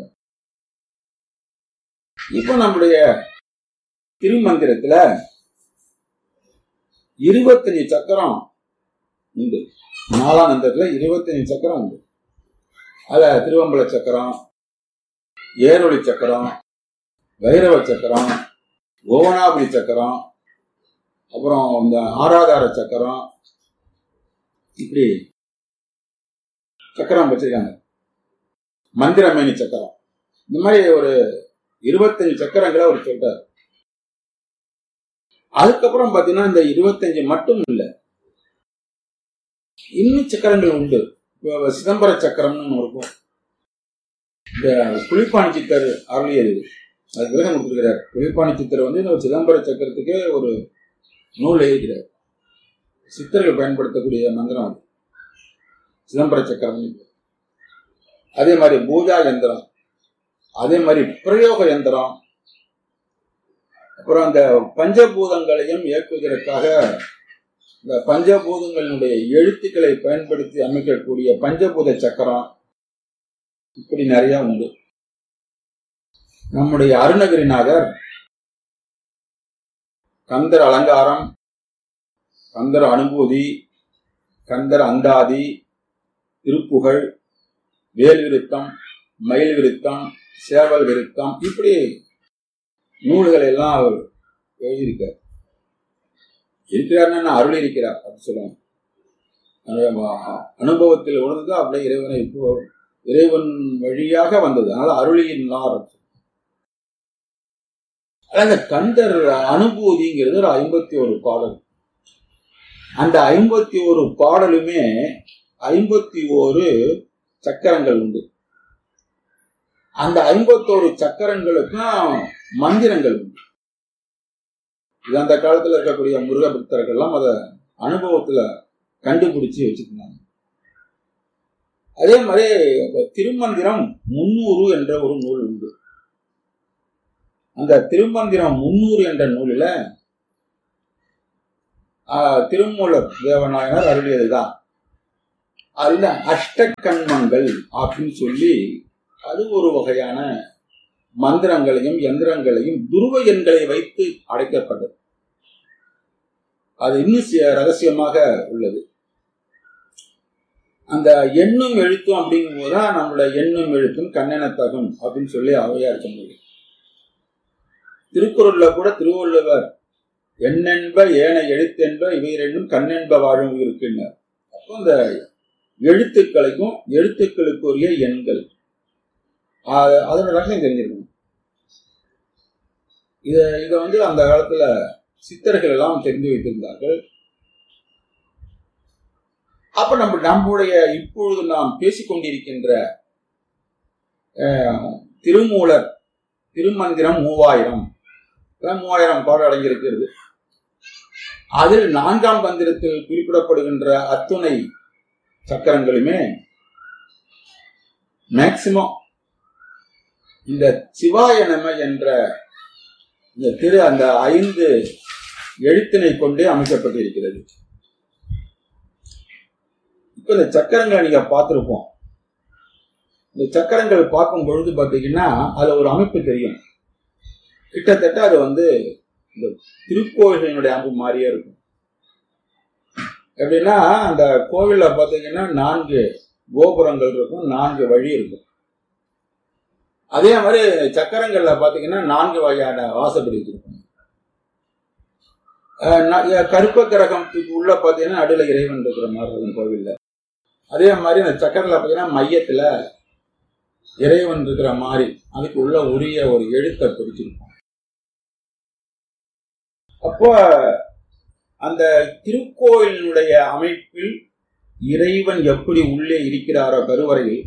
இப்ப நம்முடைய திருமந்திரத்துல இருபத்தஞ்சு சக்கரம் உண்டு. நாலாம் நந்தத்துல இருபத்தஞ்சு சக்கரம் உண்டு. அதுல திருவம்பல சக்கரம், ஏரொளி சக்கரம், வைரவ சக்கரம், கோவனாபுரி சக்கரம், அப்புறம் இந்த ஆராதார சக்கரம், இப்படி சக்கரம் வச்சிருக்காங்க. மந்திரமேனி சக்கரம், இந்த மாதிரி ஒரு இருபத்தஞ்சு சக்கரங்களை அவர் சொல்றார். அதுக்கப்புறம் பாத்தீங்கன்னா இந்த இருபத்தஞ்சு மட்டும் இல்ல, இன்னும் சக்கரங்கள் உண்டு. இப்போ சிதம்பர சக்கரம்னு இருக்கும். இந்த புலிப்பாணி சித்தர் அருளியது அது விளக்கம் கொடுத்துருக்கிறார். புலிப்பாணி சித்தர் வந்து இந்த சிதம்பர சக்கரத்துக்கே ஒரு நூல் எழுதுகிறார். சித்தர்கள் பயன்படுத்தக்கூடிய மந்திரம் அது சிதம்பர சக்கரம். அதே மாதிரி பூஜா யந்திரம், அதே மாதிரி பிரயோக யந்திரம், அப்புறம் அந்த பஞ்சபூதங்களையும் இயக்குவதற்காக இந்த பஞ்சபூதங்களுடைய எழுத்துக்களை பயன்படுத்தி அமைக்கக்கூடிய பஞ்சபூத சக்கரம், இப்படி நிறைய உண்டு. நம்முடைய அருணகிரிநாதர் கந்தர் அலங்காரம், கந்தர் அனுபூதி, கந்தர் அந்தாதி, திருப்புகழ், வேல் விருத்தம், மயில் விருத்தம், சேவல் விருத்தம், இப்படி நூல்களை எல்லாம் அவர் எழுதியிருக்கார். இருக்கிறார் அருள் இருக்கிறார் அப்படின்னு சொல்லுவாங்க. அனுபவத்தில் உணர்ந்து அப்படியே இறைவனை இப்போ இறைவன் வழியாக வந்தது, அதனால அருளியின் நார். அந்த கந்தர் அனுபூதிங்கிறது ஒரு ஐம்பத்தி ஒரு பாடல். அந்த ஐம்பத்தி ஒரு பாடலுமே ஐம்பத்தி ஒரு சக்கரங்கள் உண்டு. அந்த ஐம்பத்தோரு சக்கரங்களுக்கும் மந்திரங்கள் உண்டு. இது அந்த காலத்துல இருக்கக்கூடிய முருக பக்தர்கள் எல்லாம் அத அனுபவத்துல கண்டுபிடிச்சு வச்சிருந்தாங்க. அதே மாதிரி திருமந்திரம் முன்னூறு என்ற ஒரு நூல் உண்டு. அந்த திருமந்திரம் முன்னூறு என்ற நூலில திருமூலர் தேவநாயனார் அருளியதுதான். அதுல அஷ்டகண்மங்கள் அப்படின்னு சொல்லி அது ஒரு வகையான மந்திரங்களையும் யந்திரங்களையும் துருவ எண்களை வைத்து அடைக்கப்பட்டது. அது இன்னும் ரகசியமாக உள்ளது. அந்த எண்ணும் எழுத்தும் அப்படிங்கும் போதுதான் நம்மளுடைய எண்ணும் எழுத்தும் கண்ணெனத்தகும் அப்படின்னு சொல்லி அவையார் சொன்னது. திருக்குறள்ல கூட திருவள்ளுவர் எண்ணென்ப ஏன எழுத்தென்ப இவை ரெண்டும் கண்ணென்ப வாழும் இருக்கின்றனர். அப்போ அந்த எழுத்துக்களைக்கும் எழுத்துக்களுக்குரிய எண்கள் அதோட ரகசியம் தெரிஞ்சிருக்கணும். இத இத வந்து அந்த காலத்துல சித்தர்கள் எல்லாம் தெரிந்து வைத்திருந்தார்கள். அப்ப நம்ம நம்முடைய இப்பொழுது நாம் பேசிக்கொண்டிருக்கின்ற திருமூலர் திருமந்திரம் மூவாயிரம் மூவாயிரம் பாடல் அடங்கியிருக்கிறது. அதில் நான்காம் மந்திரத்தில் குறிப்பிடப்படுகின்ற அத்துணை சக்கரங்களுமே மேக்சிமம் இந்த சிவாய நம என்ற இந்த திரு அந்த ஐந்து எழுத்தினை கொண்டே அமைக்கப்பட்டிருக்கிறது. இப்ப இந்த சக்கரங்களை நீங்க பார்த்திருப்போம். இந்த சக்கரங்கள் பார்க்கும் பொழுது பாத்தீங்கன்னா அது ஒரு அமைப்பு தெரியும். கிட்டத்தட்ட அது வந்து இந்த திருக்கோயிலினுடைய அமைப்பு மாதிரியே இருக்கும். எப்படின்னா அந்த கோவில்ல பாத்தீங்கன்னா நான்கு கோபுரங்கள் இருக்கும், நான்கு வழி இருக்கும். அதே மாதிரி சக்கரங்கள்ல பாத்தீங்கன்னா நான்கு வகையான வாசப்படி இருக்கும். கருப்ப கிரகத்துக்கு உள்ள பாத்தீங்கன்னா நடுவில் இறைவன் இருக்கிற மாதிரி இருக்கும் கோவில்ல. அதே மாதிரி அந்த சக்கரத்துல பாத்தீங்கன்னா மையத்துல இறைவன் இருக்கிற மாதிரி அதுக்கு உள்ள உரிய ஒரு எழுத்தை பிடிச்சிருக்கும். அப்போ அந்த திருக்கோயிலுடைய அமைப்பில் இறைவன் எப்படி உள்ளே இருக்கிறாரோ கருவறையில்,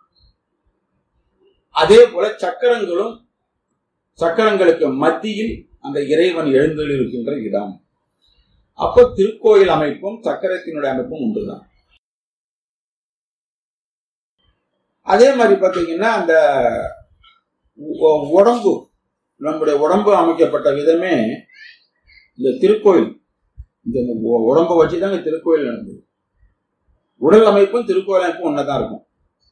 அதே போல சக்கரங்களும் சக்கரங்களுக்கு மத்தியில் அந்த இறைவன் எழுந்தெழுக்கின்ற இடம். அப்போ திருக்கோயில் அமைப்பும் சக்கரத்தினுடைய அமைப்பும் உண்டுதான். அதே மாதிரி பார்த்தீங்கன்னா அந்த உடம்பு நம்முடைய உடம்பு அமைக்கப்பட்ட விதமே இந்த திருக்கோயில், இந்த உடம்பை வச்சுதான் இந்த திருக்கோயில் நடந்தது. உடல் அமைப்பும் திருக்கோயில் அமைப்பும் ஒன்னதான் இருக்கும்.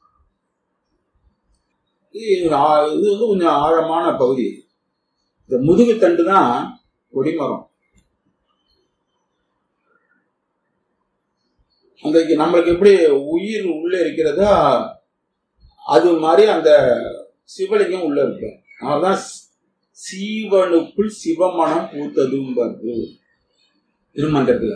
இது வந்து கொஞ்சம் ஆழமான பகுதி. இந்த முதுகு தண்டு தான் கொடிமரம். அந்த நம்மளுக்கு எப்படி உயிர் உள்ள இருக்கிறதா அது மாதிரி அந்த சிவலிங்கம் உள்ள இருக்கு. அதனாலதான் சீவனுக்குள் சிவமனம் பூத்ததும் பார்த்து திருமந்திரத்துல.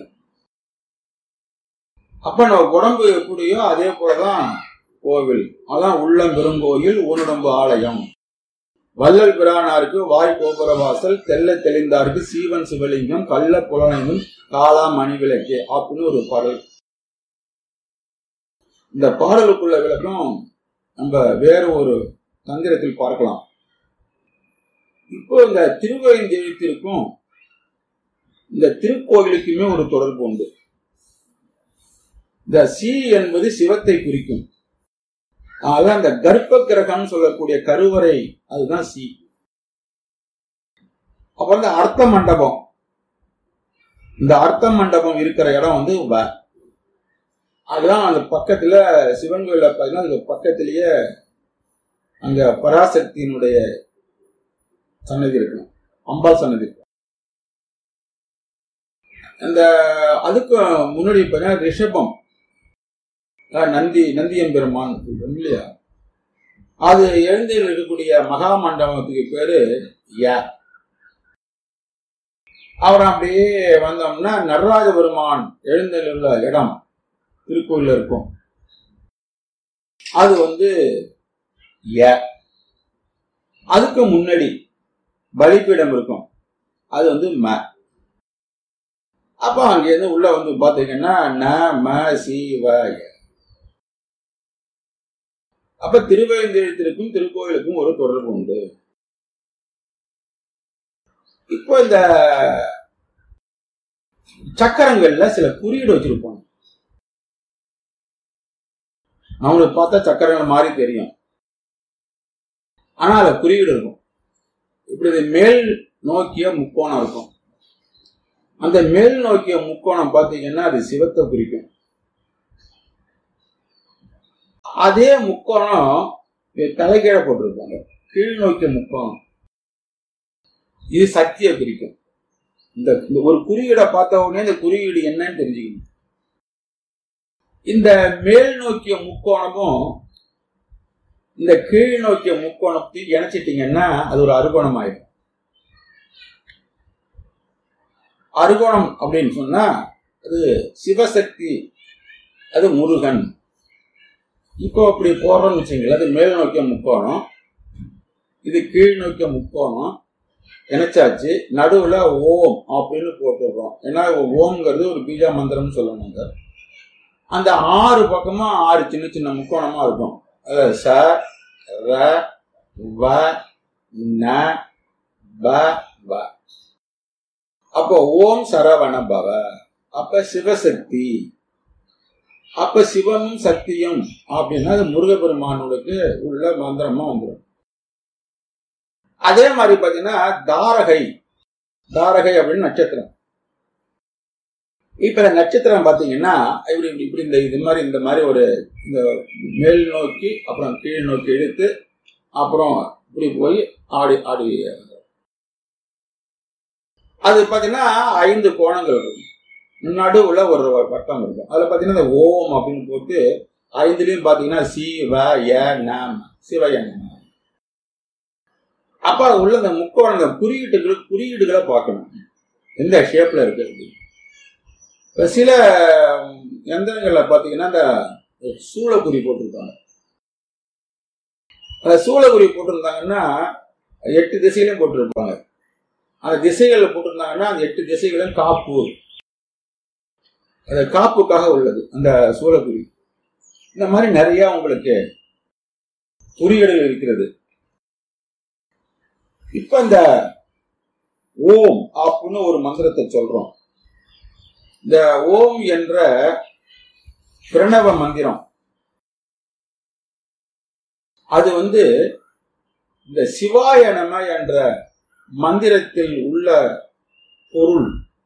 அப்ப நம்ம உடம்பு எப்படியோ அதே போலதான் கோவில். அதான் உள்ளம் பெருங்கோயில் ஊனுடம்பு ஆலயம். வள்ளல் பிரானாருக்கு வாய் கோபுர வாசல், தெல்ல தெளிந்தாருக்கு சீவன் சிவலிங்கம், கள்ள புலனையும் காலா மணி விளக்கே அப்படின்னு ஒரு பாடல். இந்த பாடலுக்குள்ள விளக்கம் நம்ம வேற ஒரு தந்திரத்தில் பார்க்கலாம். இப்போ இந்த திருவேந்தெழுத்திற்கும் இந்த திருக்கோவிலுக்குமே ஒரு தொடர்பு உண்டு. இந்த சி என்பது சிவத்தை குறிக்கும். அதான் இந்த கர்ப்ப கிரகம் சொல்லக்கூடிய கருவறை, அதுதான் சி. அப்ப வந்து அர்த்த மண்டபம், இந்த அர்த்த மண்டபம் இருக்கிற இடம் வந்து வ. அதுதான் அந்த பக்கத்துல சிவன் கோயில பார்த்தீங்கன்னா அதுக்கு பக்கத்திலேயே அங்க பராசக்தியினுடைய சன்னதி இருக்கணும், அம்பாள் சன்னதி இருக்கும். அந்த அதுக்கு முன்னாடி பார்த்தீங்கன்னா ரிஷபம், நந்தி நந்தியம்பெருமான் இல்லையா, அது எழுந்து இருக்கக்கூடிய மகா மண்டபத்துக்கு பேரு ய. அவர் அப்படியே வந்தோம்னா நடராஜ பெருமான் எழுந்துள்ள இடம் திருக்கோயில இருக்கும், அது வந்து ய. அதுக்கு முன்னாடி பலிப்பீடம் இருக்கும், அது வந்து ம. அப்ப அங்கிருந்து உள்ள வந்து பாத்தீங்கன்னா ந ம சி வ ய. அப்ப திருவேந்தெழுத்திற்கும் திருக்கோயிலுக்கும் ஒரு தொடர்பு உண்டு. இப்போ இந்த சக்கரங்கள்ல சில குறியீடு வச்சிருப்பாங்க. அவங்களுக்கு பார்த்தா சக்கரங்கள் மாதிரி தெரியும், ஆனா அதுல குறியீடு இருக்கும். இப்படி மேல் நோக்கிய முக்கோணம் இருக்கும். அந்த மேல் நோக்கிய முக்கோணம் பாத்தீங்கன்னா அது சிவத்தை குறிக்கும். அதே முக்கோணம் தலைகீழ போட்டிருப்பாங்க, கீழ் நோக்கிய முக்கோணம், இது சக்தியை குறிக்கும். இந்த ஒரு குறியீடை பார்த்த உடனே இந்த குறியீடு என்னன்னு தெரிஞ்சுக்கணும். இந்த மேல் நோக்கிய முக்கோணமும் இந்த கீழ் நோக்கிய முக்கோணத்தை இணைச்சிட்டீங்கன்னா அது ஒரு அறுகோணம் ஆயிடும். அறுகோணம் அப்படின்னு சொன்னா அது சிவசக்தி, அது முருகன். இப்போ அப்படி போடுறோம்னு வச்சுங்களேன், அது மேல் நோக்கிய முக்கோணம், இது கீழ் நோக்கிய முக்கோணம் இணைச்சாச்சு. நடுவுல ஓம் அப்படின்னு போட்டுடுறோம். ஏன்னா ஓம்ங்கிறது ஒரு பீஜா மந்திரம்னு சொல்லணுங்க. அந்த ஆறு பக்கமா ஆறு சின்ன சின்ன முக்கோணமா இருக்கும். ச ர வ ந ப வ. அப்போ ஓம் சரவண பவ, அப்ப சிவசக்தி, அப்ப சிவமும் சக்தியும் அப்படின்னா அது முருகப்பெருமானுக்கு உள்ள மந்திரமா வந்துடும். அதே மாதிரி பாத்தீங்கன்னா தாரகை, தாரகை அப்படின்னு நட்சத்திரம். இப்ப நட்சத்திரம் பாத்தீங்கன்னா இப்படி இப்படி இந்த இது மாதிரி இந்த மாதிரி ஒரு இந்த மேல் நோக்கி அப்புறம் கீழ் நோக்கி எடுத்து அப்புறம் இப்படி போய் ஆடி ஆடி அது பாத்தீங்கன்னா ஐந்து கோணங்கள் இருக்கும். நடுவுல ஒரு வட்டம் இருக்கும். அதுல பாத்தீங்கன்னா இந்த ஓம் அப்படின்னு போட்டு ஐந்துலயும் பாத்தீங்கன்னா சி வ ய நம் சிவய நம. அப்ப அது உள்ள இந்த முக்கோண குறியீடுகள் குறியீடுகளை பார்க்கணும் எந்த ஷேப்ல இருக்கு. இப்ப சில எந்திரங்கள்ல பாத்தீங்கன்னா இந்த சூளக்குறி போட்டிருக்காங்க. அந்த சூளக்குறி போட்டிருந்தாங்கன்னா எட்டு திசையிலும் போட்டிருப்பாங்க. அந்த திசைகள்ல போட்டிருந்தாங்கன்னா அந்த எட்டு திசைகளும் காப்பு, அந்த காப்புக்காக உள்ளது அந்த சூளக்குறி. இந்த மாதிரி நிறைய உங்களுக்கு குறியீடுகள் இருக்கிறது. இப்ப இந்த ஓம் அப்படின்னு ஒரு மந்திரத்தை சொல்றோம். இந்த ஓம் என்ற பிரணவ மந்திரம் அது வந்து இந்த சிவாய நம என்ற மந்திரத்தில் உள்ள பொருள்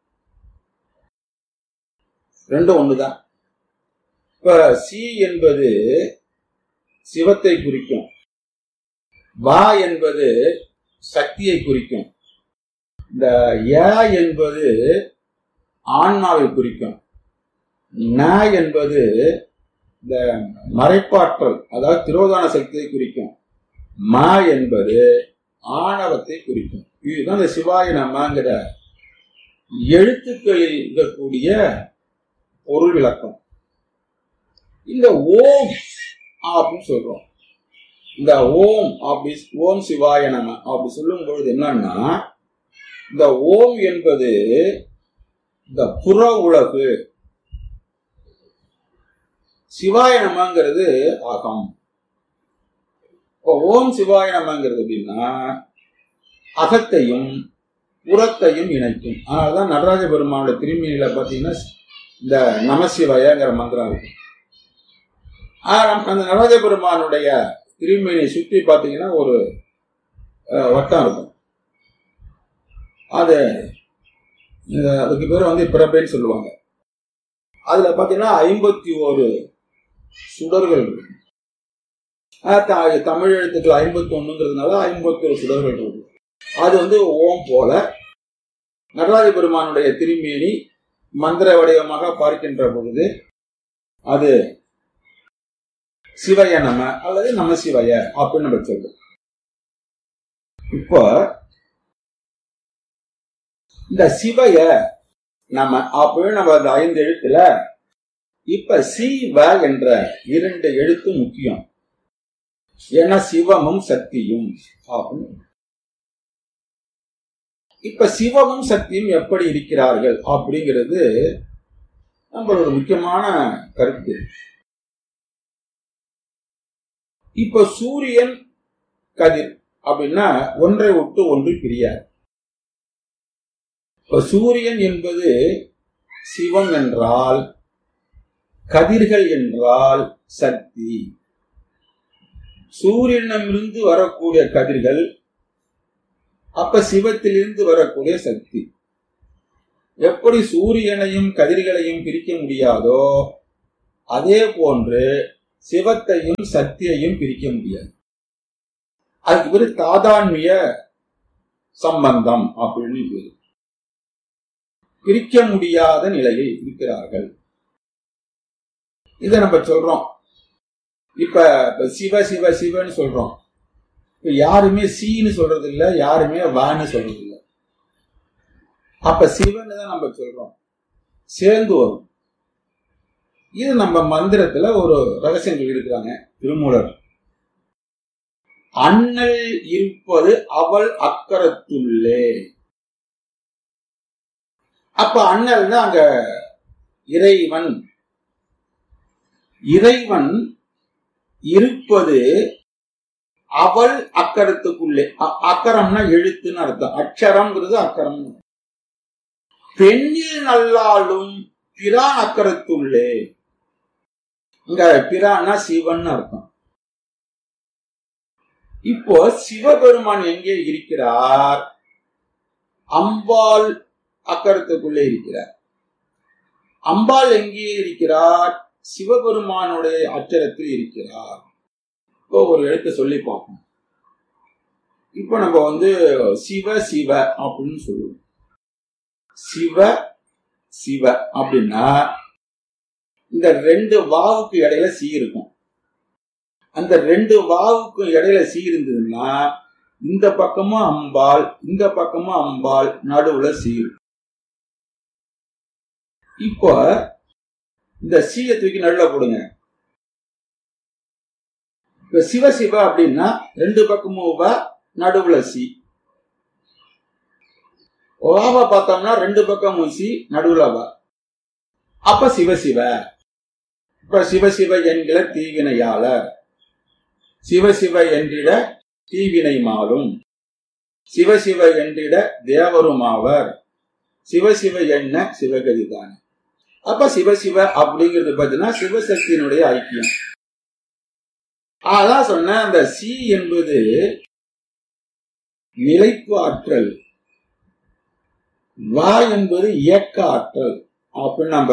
ரெண்டும் ஒண்ணுதான். இப்ப சி என்பது சிவத்தை குறிக்கும், வா என்பது சக்தியை குறிக்கும், இந்த ய என்பது ஆன்மாவை குறிக்கும், ந என்பது இந்த மறைப்பாற்றல் அதாவது திரோதான சக்தியை குறிக்கும், ம என்பது ஆணவத்தை குறிக்கும். இதுதான் இந்த சிவாய நமங்கிற எழுத்துக்களில் இருக்கக்கூடிய பொருள் விளக்கம். இந்த ஓம் அப்படின்னு சொல்றோம். இந்த ஓம் அப்படி ஓம் சிவாய நம அப்படி சொல்லும் பொழுது என்னன்னா இந்த ஓம் என்பது இந்த புற உலகு, சிவாய நமங்கிறது அகம். இப்போ ஓம் சிவாய நமங்கிறது அப்படின்னா அகத்தையும் புறத்தையும் இணைக்கும். அதனாலதான் நடராஜ பெருமானோட திருமேனியில பாத்தீங்கன்னா இந்த நமசிவாயங்கிற மந்திரம் இருக்கு. அந்த நடராஜ பெருமானுடைய திருமேனியை சுற்றி பாத்தீங்கன்னா ஒரு வட்டம் இருக்கும். அது அதுக்கு பேர் வந்து பிறப்பேன்னு சொல்லுவாங்க. அதுல பாத்தீங்கன்னா ஐம்பத்தி ஒரு சுடர்கள் இருக்கு. தமிழ் எழுத்துக்கள் ஐம்பத்தி ஒண்ணுங்கிறதுனால ஐம்பத்தி ஒரு சுடர்கள் இருக்கு. அது வந்து ஓம் போல நடராஜ பெருமானுடைய திருமேனி மந்திர வடிவமாக பார்க்கின்ற பொழுது அது சிவய நம அல்லது நம சிவய அப்படின்னு நம்ம சொல்றோம். இப்போ இந்த சிவய நம அப்படின்னு நம்ம அந்த ஐந்து எழுத்துல இப்ப சிவ என்ற இரண்டு எழுத்து முக்கியம். ஏன்னா சிவமும் சக்தியும் அப்படின்னு. இப்ப சிவமும் சக்தியும் எப்படி இருக்கிறார்கள் அப்படிங்கிறது நம்மளோட முக்கியமான கருத்து. இப்ப சூரியன் கதிர் அப்படின்னா ஒன்றை விட்டு ஒன்று பிரியாது. இப்ப சூரியன் என்பது சிவம் என்றால் கதிர்கள் என்றால் சக்தி. சூரியனிலிருந்து வரக்கூடிய கதிர்கள் அப்ப சிவத்திலிருந்து வரக்கூடிய சக்தி. எப்படி சூரியனையும் கதிர்களையும் பிரிக்க முடியாதோ அதே போன்று சிவத்தையும் சக்தியையும் பிரிக்க முடியாது. அதுக்கு பேரு தாதான்மிய சம்பந்தம் அப்படின்னு பேரு. பிரிக்க முடியாத நிலையில் இருக்கிறார்கள். இதை நம்ம சொல்றோம். இப்ப சிவ சிவ சிவன்னு சொல்றோம். இப்ப யாருமே சீன்னு சொல்றது இல்ல, யாருமே வான்னு சொல்றது இல்ல. அப்ப சிவன்னு தான் நம்ம சொல்றோம், சேர்ந்து வரும். இது நம்ம மந்திரத்துல ஒரு ரகசியம் சொல்லியிருக்கிறாங்க திருமூலர். அண்ணல் இருப்பது அவள் அக்கரத்துள்ளே. அப்ப அண்ணல்னா அங்க இறைவன். இறைவன் இருப்பது அவள் அக்கரத்துக்குள்ளே. அக்கரம்னா எழுத்துன்னு அர்த்தம். அக்ஷரம்ங்கிறது அக்கரம். பெண்ணில் நல்லாலும் பிரான் அக்கரத்துள்ளே. இங்க பிரான்னா சிவன் அர்த்தம். இப்போ சிவபெருமான் எங்கே இருக்கிறார்? அம்பாள் அக்கரத்துக்குள்ளே இருக்கிறார். அம்பாள் எங்கே இருக்கிறார்? சிவபெருமானுடைய அச்சரத்தில் இருக்கிறார். இப்போ ஒரு எழுத்தை சொல்லி பார்ப்போம். இப்போ நம்ம வந்து சிவ சிவ அப்படின்னு சொல்லுவோம். சிவ சிவ அப்படின்னா இந்த ரெண்டு வாவுக்கு இடையில சீ இருக்கும். அந்த ரெண்டு வாவுக்கு இடையில சீ இருந்ததுன்னா இந்த பக்கமும் அம்பாள், இந்த பக்கமும் அம்பாள், நடுவுல சீ. இப்போ இந்த சீயை தூக்கி நடுவுல போடுங்க. இப்ப சிவ சிவ அப்படின்னா ரெண்டு பக்கமும் வா, நடுவுல சி. வாவ பார்த்தோம்னா ரெண்டு பக்கமும் சி, நடுவுல வா. அப்ப சிவ சிவ. இப்ப சிவ சிவ என்கிற தீவினையாளர், சிவ சிவ என்றிட தீவினை மாலும், சிவ சிவ என்றிட தேவருமாவர், சிவ சிவ என்ன சிவகதிதான். அப்ப சிவ சிவ அப்படிங்கிறது பார்த்தீங்கன்னா சிவசக்தியினுடைய ஐக்கியம். அதான் சொன்ன அந்த சி என்பது நிலைப்பு ஆற்றல், வா என்பது இயக்க ஆற்றல். அப்படின்னு நம்ம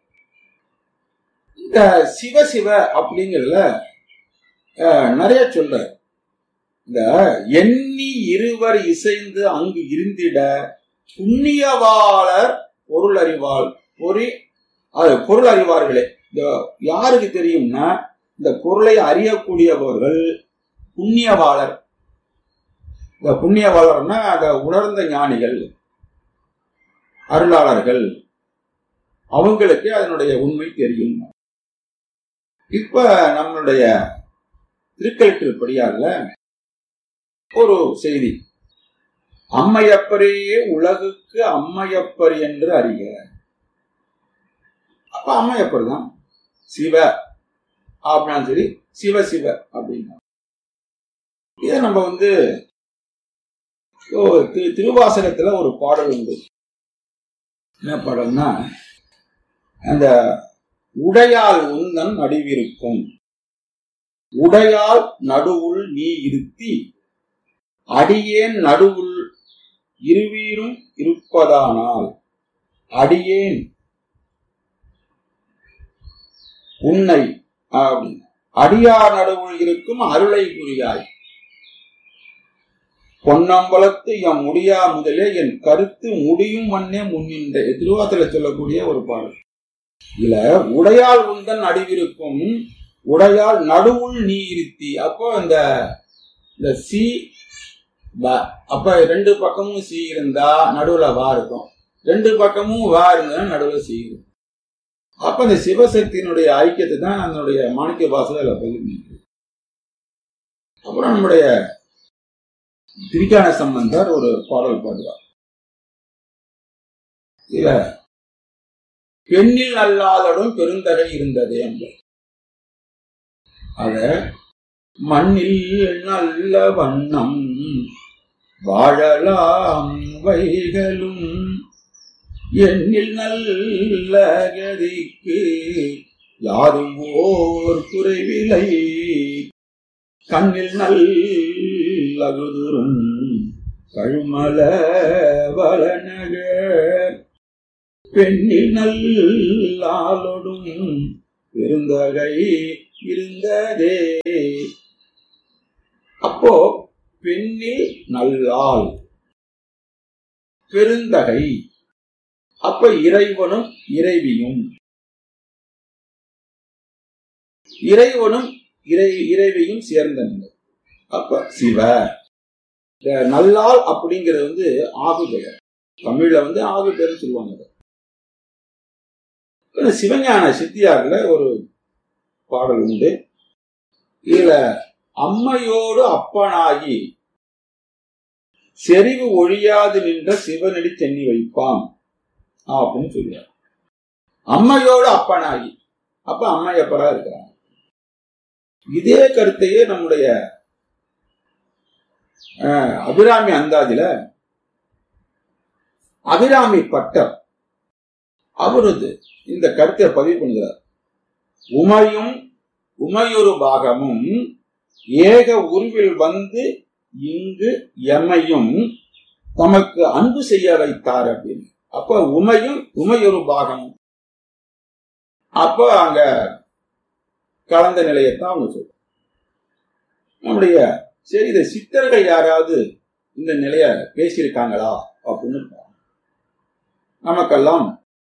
இந்த சிவ சிவ அப்படிங்கிறதுல நிறைய சொல்ற. இந்த எண்ணி இருவர் இசைந்து அங்கு இருந்திட புண்ணியவாளர் பொருள் அறிவாள். பொறி அது பொருள் அறிவார்களே. இந்த யாருக்கு தெரியும்னா இந்த பொருளை அறியக்கூடியவர்கள் புண்ணியவாளர். இந்த புண்ணியவாளர்னா அந்த உணர்ந்த ஞானிகள், அருளாளர்கள், அவங்களுக்கு அதனுடைய உண்மை தெரியும். இப்ப நம்மளுடைய திருக்கழுத்திற்படியார்ல ஒரு செய்தி, அம்மையப்பரையே உலகுக்கு அம்மையப்பர் என்று அறிய. அப்ப அம்மையப்பர் தான் சிவ அப்படின்னா சரி, சிவ சிவ அப்படின்னா. இத நம்ம வந்து திருவாசகத்துல ஒரு பாடல் உண்டு. என்ன பாடல்னா, அந்த உடையால் உந்தன் நடுவிருக்கும், உடையால் நடுவுள் நீ இருத்தி, அடியேன் நடுவுள் இருவீரும் இருப்பதானால், அடியேன் உன்னை அடியார் நடுவுள் இருக்கும் அருளை புரியாய், பொன்னம்பலத்து எம் முடியா முதலே என் கருத்து முடியும் வண்ணே முன்னின்ற. திருவாசல சொல்லக்கூடிய ஒரு பாடல். இதுல உடையால் உந்தன் நடுவிருக்கும், உடையால் நடுவுள் நீ இருத்தி. அப்போ இந்த சி அப்ப ரெண்டு பக்கமும் சி இருந்தா நடுவுல வா இருக்கும், ரெண்டு பக்கமும் வா இருந்தா நடுவுல சி இருக்கும். அப்ப இந்த சிவசக்தியினுடைய ஐக்கியத்தை தான் நம்மளுடைய மாணிக்க வாசகத்துல பதிவு. அப்புறம் நம்முடைய திருஞான சம்பந்தர் ஒரு பாடல் பாடுவார். இல்ல பெண்ணில் அல்லாதடும் பெருந்தகை இருந்ததே என்று. அத மண்ணில் நல்ல வண்ணம் வாழலாம் வைகளும், எண்ணில் நல்ல கதிக்கு யாரும் ஓர் குறைவிலை, கண்ணில் நல்லகுதுரும் கழுமல வளநகர். பெண்ணில் நல்லாளொடும் பெருந்தகை இருந்ததே. அப்போ பெண்ணில் நல்லாள் பெருந்தகை, அப்ப இறைவனும் இறைவியும், இறைவனும் இறை இறைவியும் சேர்ந்த நிலை. அப்ப சிவ நல்லாள் அப்படிங்கிறது வந்து ஆகு பெயர். தமிழ்ல வந்து ஆகு பெயர்னு சொல்லுவாங்க. சிவஞான சித்தியார்ல ஒரு பாடல் உண்டு. இதுல அம்மையோடு அப்பனாகி செறிவு ஒழியாது நின்ற சிவனடி சென்னி வைப்பான் அப்படின்னு சொல்றார். அம்மையோடு அப்பனாகி, அப்ப அம்மையப்பரா இருக்கிறாங்க. இதே கருத்தையே நம்முடைய அபிராமி அந்தாதில அபிராமி பட்டர் அவரது இந்த கருத்தை பதிவு பண்ணுகிறார். உமையும் உமையொரு பாகமும் ஏக உருவில் வந்து இங்கு எமையும் தமக்கு அன்பு செய்ய வைத்தார் அப்படின்னு. அப்ப உமையும் உமையொரு பாகமும், அப்ப அங்க கலந்த நிலையத்தான் அவங்க சொல்ற. நம்முடைய சரி, இந்த சித்தர்கள் யாராவது இந்த நிலைய பேசியிருக்காங்களா அப்படின்னு நமக்கெல்லாம்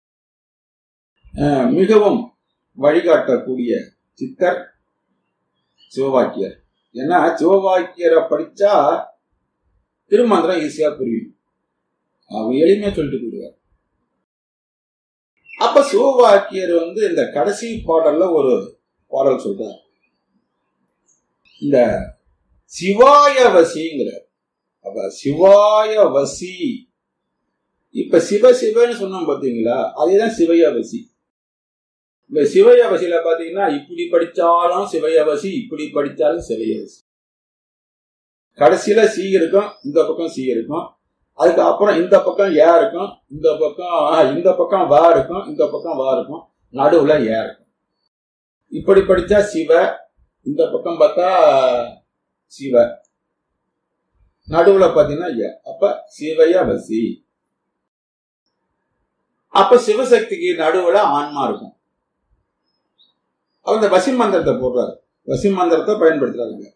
மிகவும் வழிகாட்டக்கூடிய சித்தர் சிவவாக்கியர். ஏன்னா சிவவாக்கியரை படிச்சா திருமந்திரம் ஈஸியா புரியும், அவங்க எளிமையா சொல்லிட்டு போடுவார். அப்ப சிவவாக்கியர் வந்து இந்த கடைசி பாடல்ல ஒரு பாடல் சொல்றார், இந்த சிவாய வசிங்கிற. அப்ப சிவாய வசி, இப்ப சிவ சிவன்னு சொன்னோம் பாத்தீங்களா, அதேதான் சிவயவசி. இந்த சிவயவசியில பாத்தீங்கன்னா இப்படி படிச்சாலும் சிவயவசி, இப்படி படிச்சாலும் சிவயவசி. கடைசியில சி இருக்கும், இந்த பக்கம் சி இருக்கும், அதுக்கு அப்புறம் இந்த பக்கம் ஏ இருக்கும், இந்த பக்கம் இந்த பக்கம் வா இருக்கும், இந்த பக்கம் வா இருக்கும், நடுவுல ஏ இருக்கும். இப்படி படிச்சா சிவ, இந்த பக்கம் பார்த்தா சிவ, நடுவுல பாத்தீங்கன்னா ஏ. அப்ப சிவயவசி. அப்ப சிவசக்திக்கு நடுவுல ஆன்மா இருக்கும். அந்த வசி மந்திரத்தை போடுறாரு, வசி மந்திரத்தை பயன்படுத்துறாங்க.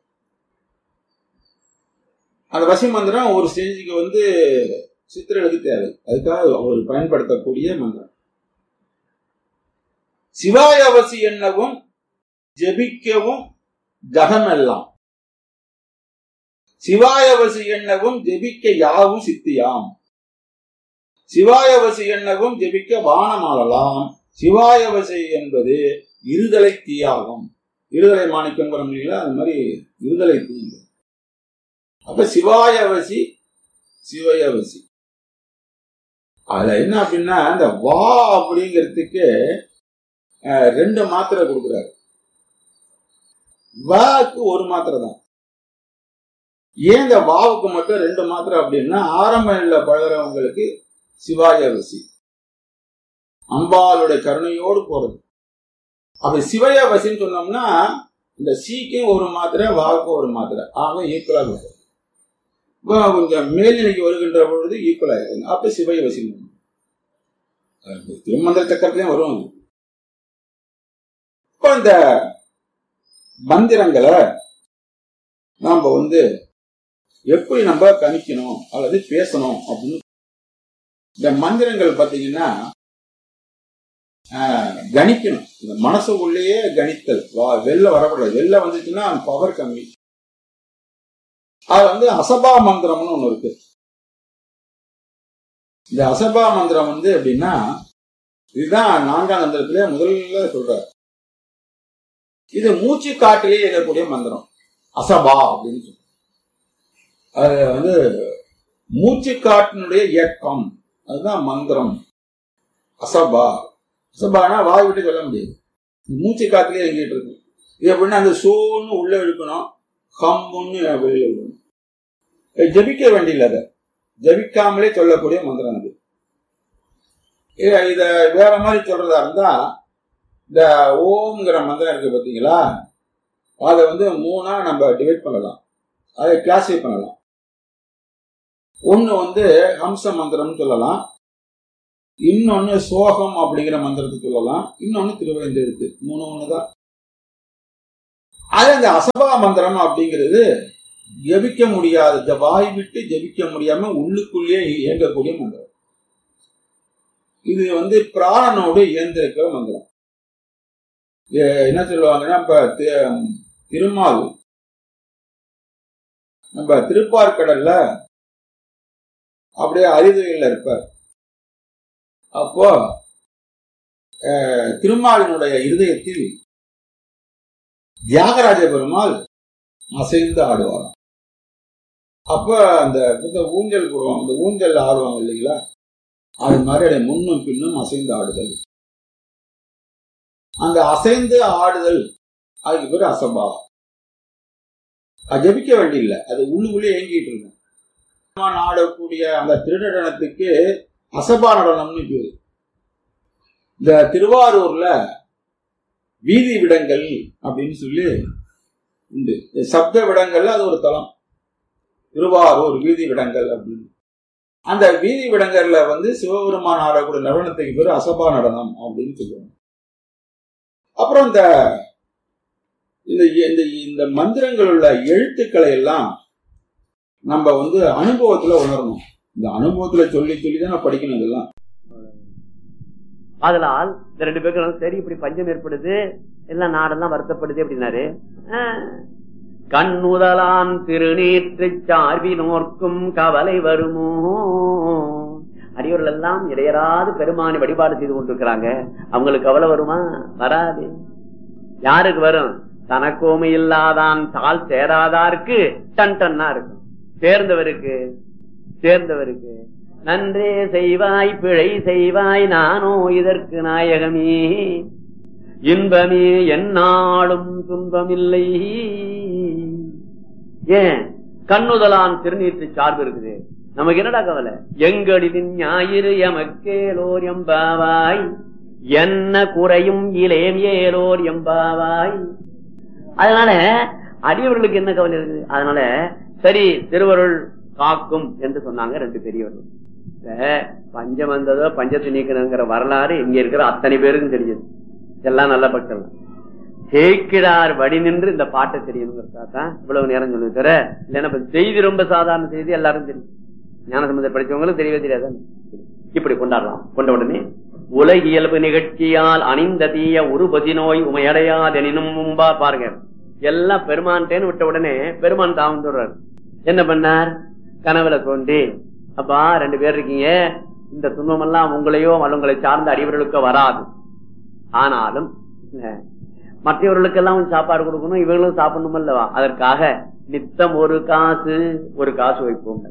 அந்த வசி மந்திரம் ஒரு ஸ்டேஜுக்கு வந்து சித்திரனுக்கு தேவை, அதுக்காக அவர் பயன்படுத்தக்கூடிய மந்திரம். சிவாயவசி என்னவும் ஜெபிக்கவும் ஜகமெல்லாம், சிவாயவசி என்னவும் ஜெபிக்க யாவும் சித்தியாம், சிவாயவசி என்னவும் ஜெபிக்க வானமாளலாம், சிவாயவசி என்பது இருதலை தீயாகும். இருதலை மாணிக்கம் அது மாதிரி இருதலை தீ. அப்ப சிவாயவசி சிவயவசி. அதுல என்ன அப்படின்னா, இந்த வா அப்படிங்கிறதுக்கு ரெண்டு மாத்திரை கொடுக்குறாரு, வாக்கு ஒரு மாத்திரை தான். ஏன் இந்த வாவுக்கு மட்டும் ரெண்டு மாத்திரை அப்படின்னா, ஆரம்ப நிலை பழகிறவங்களுக்கு சிவாயவசி அம்பாளுடைய கருணையோடு போறது. அப்படி சிவயவசின்னு சொன்னோம்னா இந்த சீக்கும் ஒரு மாத்திரை, வாவுக்கும் ஒரு மாத்திரை, ஆக ஈக்குவலா இருக்கும். கொஞ்சம் மேல்நிலைக்கு வருகின்ற பொழுது ஈக்குவலா இருக்கும். அப்ப சிவயவசி திருமந்திர சக்கரத்திலையும் வரும். இப்ப இந்த மந்திரங்களை நாம வந்து எப்படி நம்ம கணிக்கணும் அல்லது பேசணும் அப்படின்னு, இந்த மந்திரங்கள் பாத்தீங்கன்னா கணிக்கணும். இந்த மனசுக்குள்ளேயே கணித்தல், வெளில வரக்கூடாது. வெளில வந்துச்சுன்னா பவர் கம்மி. அது வந்து அசபா மந்திரம்னு ஒண்ணு இருக்கு. இந்த அசபா மந்திரம் வந்து எப்படின்னா, இதுதான் நான்காம் மந்திரத்திலே முதல்ல சொல்றாரு. இது மூச்சு காட்டிலே இருக்கக்கூடிய மந்திரம் அசபா அப்படின்னு சொல்ற. அது வந்து மூச்சு காட்டினுடைய இயக்கம், அதுதான் மந்திரம் அசபா. அசபானா வாய் விட்டு சொல்ல முடியாது, மூச்சு காத்திலே எங்கிட்டு இருக்கு. இது எப்படின்னா, அந்த சோன்னு உள்ள இழுக்கணும், ஹம்முன்னு வெளியில இழுக்கணும். ஜபிக்க வேண்டியது, அதை ஜபிக்காமலே சொல்லக்கூடிய மந்திரம் அது. இத வேற மாதிரி சொல்றதா இருந்தா, இந்த ஓம்ங்கிற மந்திரம் இருக்கு பாத்தீங்களா, அதை வந்து மூணா நம்ம டிவைட் பண்ணலாம், அதை கிளாசிஃபை பண்ணலாம். ஒண்ணு வந்து ஹம்ச மந்திரம்னு சொல்லலாம், இன்னொன்னு சோகம் அப்படிங்கிற மந்திரத்தை சொல்லலாம், இன்னொன்னு திருவேந்தெழுத்து, மூணு ஒண்ணுதான். அது அந்த அசபா மந்திரம் அப்படிங்கிறது ஜபிக்க முடியாது, இந்த வாய் விட்டு ஜபிக்க முடியாம உள்ளுக்குள்ளேயே இயங்கக்கூடிய மந்திரம். இது வந்து பிராணனோடு இயந்திருக்கிற மந்திரம். என்ன சொல்லுவாங்கன்னா, இப்ப திருமால் நம்ம திருப்பார்கடல்ல அப்படியே அரிதுகையில இருப்பார். அப்போ திருமாலினுடைய இருதயத்தில் தியாகராஜ பெருமாள் அசைந்து ஆடுவாராம். அப்ப அந்த ஊஞ்சல் போடுவாங்க, அந்த ஊஞ்சல் ஆடுவாங்க இல்லைங்களா, அது மாதிரி முன்னும் பின்னும் அசைந்து ஆடுதல். அந்த அசைந்து ஆடுதல் அதுக்கு பேர் அசபா. அது ஜபிக்க வேண்டியில்லை, அது உள்ளுக்குள்ளே இயங்கிட்டு இருக்கும். ஆடக்கூடிய அந்த திருநடனத்துக்கு அசபா நடனம்னு பேரு. இந்த திருவாரூர்ல வீதி விடங்கள் அப்படின்னு சொல்லி உண்டு. சப்த விடங்கள்ல அது ஒரு தலம், திருவாரூர் வீதி விடங்கள் அப்படின்னு. அந்த வீதி விடங்கள்ல வந்து சிவபெருமான் ஆடக்கூடிய நடனத்துக்கு பேரு அசபா நடனம் அப்படின்னு சொல்லுவாங்க. அப்புறம் இந்த இந்த மந்திரங்கள் உள்ள எழுத்துக்களை எல்லாம் நம்ம வந்து அனுபவத்துல உணரணும். இந்த அனுபவத்துல சொல்லி சொல்லிதான் நான் படிக்கணும் இதெல்லாம். அதனால் இந்த ரெண்டு பேருக்கு சரி இப்படி பஞ்சம் ஏற்படுது, எல்லாம் நாடெல்லாம் வருத்தப்படுது அப்படின்னாரு. கண்ணுதலான் திருநீற்று சார்பினோர்க்கும் கவலை வருமோ. அடியோர்கள் எல்லாம் இடையராது பெருமானை வழிபாடு செய்து கொண்டிருக்கிறாங்க, அவங்களுக்கு கவலை வருமா? வராது. யாருக்கு வரும்? தனக்கோமை இல்லாதான் தாள் சேராதாருக்கு டன் டன்னா இருக்கும். சேர்ந்தவருக்கு சேர்ந்தவருக்கு நன்றே செய்வாய் பிழை செய்வாய் நானோ இதற்கு நாயகமே, இன்பமே எந்நாளும் துன்பமில்லை. ஏன்? கண்ணுதலான் திருநீற்று சார்பு இருக்குது. நமக்கு என்னடா கவலை? எங்களின் ஞாயிறு எமக்கேலோர் எம்பாவாய், என்ன குறையும் இளையம் ஏலோர் எம்பாவாய். அதனால அடியவர்களுக்கு என்ன கவலை இருக்குது? அதனால சரி திருவருள் காக்கும் என்று சொன்னாங்க ரெண்டு பெரியவர்கள். பஞ்சம் வந்ததோ பஞ்சத்தை நீக்கணுங்கிற வரலாறு இங்க இருக்கிற அத்தனை பேருக்கும் தெரியுது, எல்லாம் நல்ல பக்தர்கள். கேட்கிறார் வடி நின்று இந்த பாட்டை தெரியணுங்கிறதா இவ்வளவு நேரம் சொல்லி தர. இல்லைன்னா செய்தி ரொம்ப சாதாரண செய்தி, எல்லாரும் தெரியும். ஞானசம்பந்தர் படிச்சவங்களும் தெரியவே தெரியாதான். இப்படி கொண்டாடலாம். கொண்ட உடனே உலகியல்பு நிகழ்ச்சியால் அணிந்த தீய உருபதி நோய் உமையடையாதெனினும் முன்பா பாருங்க, எல்லாம் பெருமான்ட்டேன்னு விட்ட உடனே பெருமான் தாம் சொல்றாரு. என்ன பண்ணார்? கனவுல தோண்டி, அப்பா ரெண்டு பேர் இருக்கீங்க, இந்த துன்பம் எல்லாம் உங்களையோ உங்களை சார்ந்த அடிவர்களுக்கோ வராது, ஆனாலும் மற்றவர்களுக்கெல்லாம் சாப்பாடு கொடுக்கணும், இவர்களும் சாப்பிடணும் அல்லவா, அதற்காக நித்தம் ஒரு காசு ஒரு காசு வைப்போம்.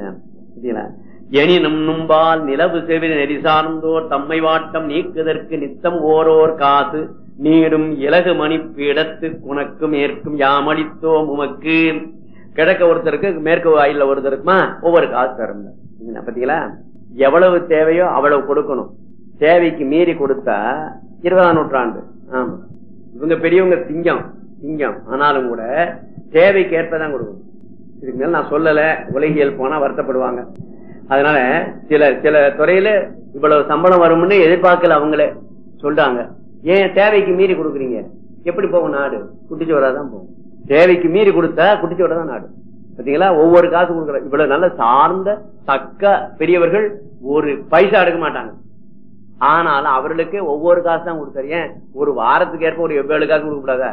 எனினும் நும்பால் நிலவு செவி நெறிசார்ந்தோர் தம்மை வாட்டம் நீக்குதற்கு நித்தம் ஓரோர் காசு நீரும் இலகு மணிப்பீடத்து குணக்கு மேற்கும் யாமளித்தோம் உமக்கு. கிழக்க ஒருத்தருக்கு மேற்கு வாயில ஒருத்தருக்குமா ஒவ்வொரு காசு தரும். பாத்தீங்களா? எவ்வளவு தேவையோ அவ்வளவு கொடுக்கணும். தேவைக்கு மீறி கொடுத்தா இருபதாம் நூற்றாண்டு. ஆமா, இவங்க பெரியவங்க சிங்கம் சிங்கம் ஆனாலும் கூட தேவைக்கு ஏற்பதான் கொடுக்கணும். இதுக்கு மேல நான் சொல்லல, உலகியல் போனா வருத்தப்படுவாங்க. அதனால சில சில துறையில இவ்வளவு சம்பளம் வரும்னு எதிர்பார்க்கல, அவங்களே சொல்றாங்க. ஏன் தேவைக்கு மீறி கொடுக்குறீங்க? எப்படி போகும் நாடு? குட்டிச்சோராதான் போகும். தேவைக்கு மீறி கொடுத்தா குட்டிச்சோரதான் நாடு. பாத்தீங்களா? ஒவ்வொரு காசு கொடுக்குற இவ்வளவு நல்ல சார்ந்த தக்க பெரியவர்கள் ஒரு பைசா எடுக்க மாட்டாங்க. ஆனாலும் அவர்களுக்கு ஒவ்வொரு காசு தான் கொடுத்தாரு. ஏன்? ஒரு வாரத்துக்கு ஏற்ப ஒரு எவ்வேழு காசு கொடுக்க கூடாதா?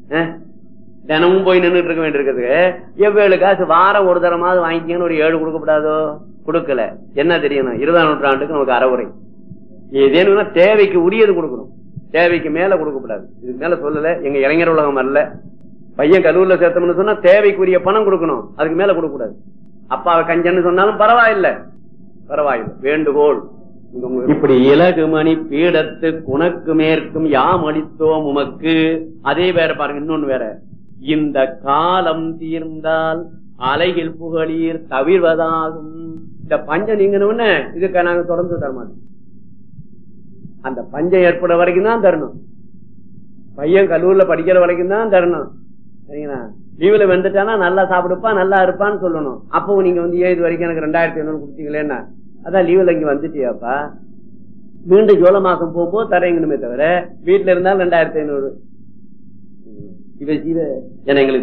தினமும் போய் நின்றுட்டு இருக்க வேண்டியிருக்கிறது. எவ்வேழு காசு வாரம் ஒரு தரமாவது வாங்கிக்கன்னு ஒரு ஏழு கொடுக்கப்படாதோ? கொடுக்கல. என்ன தெரியணும்? இருபதாம் நூற்றாண்டுக்கு நமக்கு அறவுரை ஏதேனும்னா தேவைக்கு உரியது கொடுக்கணும், தேவைக்கு மேல கொடுக்கப்படாது. இதுக்கு மேல சொல்லல, எங்க இளைஞர் உலகம் அல்ல. பையன் கல்லூரில சேர்த்தோம்னு சொன்னா தேவைக்குரிய பணம் கொடுக்கணும், அதுக்கு மேல கொடுக்க கூடாது. அப்பாவை கஞ்சன்னு சொன்னாலும் பரவாயில்ல பரவாயில்லை வேண்டுகோள். இப்படி இலகு மணி பீடத்து குணக்கு மேற்கும் யாம் அளித்தோம் உமக்கு. அதே வேற பாருங்க, இன்னொன்னு வேற. இந்த காலம் தீர்ந்தால் அலைகள் புகழீர் தவிர்வதாகும். இந்த பஞ்சம் நீங்கணும்னு இதுக்கு நாங்க தொடர்ந்து தரமாட்டோம். அந்த பஞ்சம் ஏற்பட வரைக்கும் தான் தரணும். பையன் கல்லூரில படிக்கிற வரைக்கும் தான் தரணும். சரிங்களா? லீவுல வந்துட்டானா நல்லா சாப்பிடுப்பா நல்லா இருப்பான்னு சொல்லணும். அப்பவும் நீங்க வந்து ஏழு வரைக்கும் எனக்கு ரெண்டாயிரத்தி ஐநூறு கொடுத்தீங்களேன்னா, அதான் லீவுல இங்க வந்துட்டியாப்பா, மீண்டும் ஜோல மாசம் போகும்போது தரையங்கணுமே தவிர வீட்டுல இருந்தாலும் ரெண்டாயிரத்தி ஐநூறு இவ ஜீவ என எங்களுக்கு